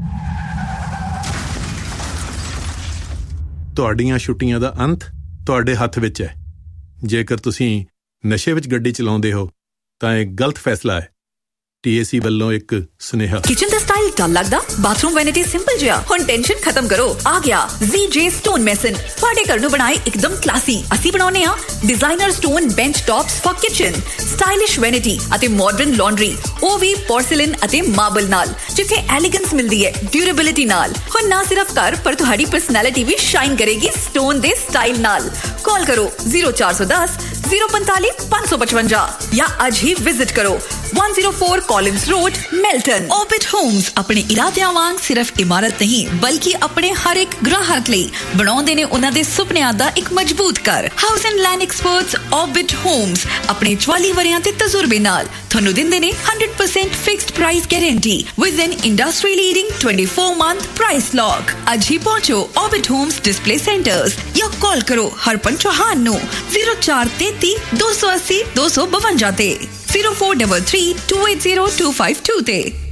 S4: ਤੁਹਾਡੀਆਂ ਛੁੱਟੀਆਂ ਦਾ ਅੰਤ ਤੁਹਾਡੇ ਹੱਥ ਵਿੱਚ ਹੈ। ਜੇਕਰ ਤੁਸੀਂ ਨਸ਼ੇ ਵਿੱਚ ਗੱਡੀ ਚਲਾਉਂਦੇ ਹੋ ਤਾਂ ਇਹ ਗਲਤ ਫੈਸਲਾ ਹੈ। ਟੀ ਏ ਸੀ ਵੱਲੋਂ ਇੱਕ ਸੁਨੇਹਾ।
S5: ਕਿਚਨ ਦਾ ਸਟਾਈਲ ਡਲ ਲੱਗਦਾ? ਬਾਥਰੂਮ ਵੈਨਿਟੀ ਸਿੰਪਲ ਜਿਹਾ? ਹੁਣ ਟੈਨਸ਼ਨ ਖਤਮ ਕਰੋ, ਆ ਗਿਆ ਜ਼ੀ ਜੇ ਸਟੋਨ ਮੈਸਨ। ਤੁਹਾਡੇ ਘਰ ਨੂੰ ਬਣਾਏ ਇੱਕਦਮ ਕਲਾਸੀ। ਅਸੀਂ ਬਣਾਉਂਦੇ ਹਾਂ designer stone bench tops for kitchen, stylish vanity ਅਤੇ ਮਾਡਰਨ ਲਾਂਡਰੀ, ਉਹ ਵੀ ਪੋਰਸਿਲਨ ਅਤੇ ਮਾਰਬਲ ਨਾਲ, ਜਿੱਥੇ ਐਲੀਗੈਂਸ ਮਿਲਦੀ ਹੈ ਡਿਊਰੇਬਿਲਿਟੀ ਨਾਲ। ਹੁਣ ਨਾ ਸਿਰਫ ਘਰ ਪਰ ਤੁਹਾਡੀ ਪਰਸਨੈਲਿਟੀ ਵੀ ਸ਼ਾਈਨ ਕਰੇਗੀ ਸਟੋਨ ਦੇ ਸਟਾਈਲ ਨਾਲ। ਕਾਲ ਕਰੋ ਜ਼ੀਰੋ ਚਾਰ ਸੌ ਦਸ ਜ਼ੀਰੋ ਪੰਤਾਲੀ ਪੰਜ ਸੌ ਪਚਵੰਜਾ ਜਾਂ ਅੱਜ ਹੀ ਵਿਜ਼ਿਟ ਕਰੋ one oh four Collins Road, Melton। Orbit Homes ਆਪਣੇ ਇਰਾਦਿਆਂ ਵਾਂਗ ਸਿਰਫ ਇਮਾਰਤ ਨਹੀਂ ਬਲਕਿ ਆਪਣੇ ਹਰ ਇੱਕ ਗ੍ਰਾਹਕ ਲਈ ਬਣਾਉਂਦੇ ਨੇ ਉਹਨਾਂ ਦੇ ਸੁਪਨਿਆਂ ਦਾ ਇੱਕ ਮਜ਼ਬੂਤ ਘਰ। House and land experts Orbit Homes ਆਪਣੇ ਚੁਆਲੀ ਵਰਿਆਂ ਦੇ ਤਜਰਬੇ ਨਾਲ ਤੁਹਾਨੂੰ ਦਿੰਦੇ ਨੇ one hundred percent fixed price guarantee with N industry leading twenty-four month price lock. ਅੱਜ ਹੀ ਪਹੁੰਚੋ Orbit Homes ਡਿਸਪਲੇ ਸੈਂਟਰਸ ਜਾਂ ਕਾਲ ਕਰੋ ਹਰਪਨ ਚੌਹਾਨ ਨੂੰ ਜ਼ੀਰੋ ਚਾਰ ਤੇਤੀ ਦੋ ਸੌ ਅੱਸੀ ਦੋ ਸੌ ਬਵੰਜਾ ਤੇ zero four three three two eight zero two five two ਤੇ।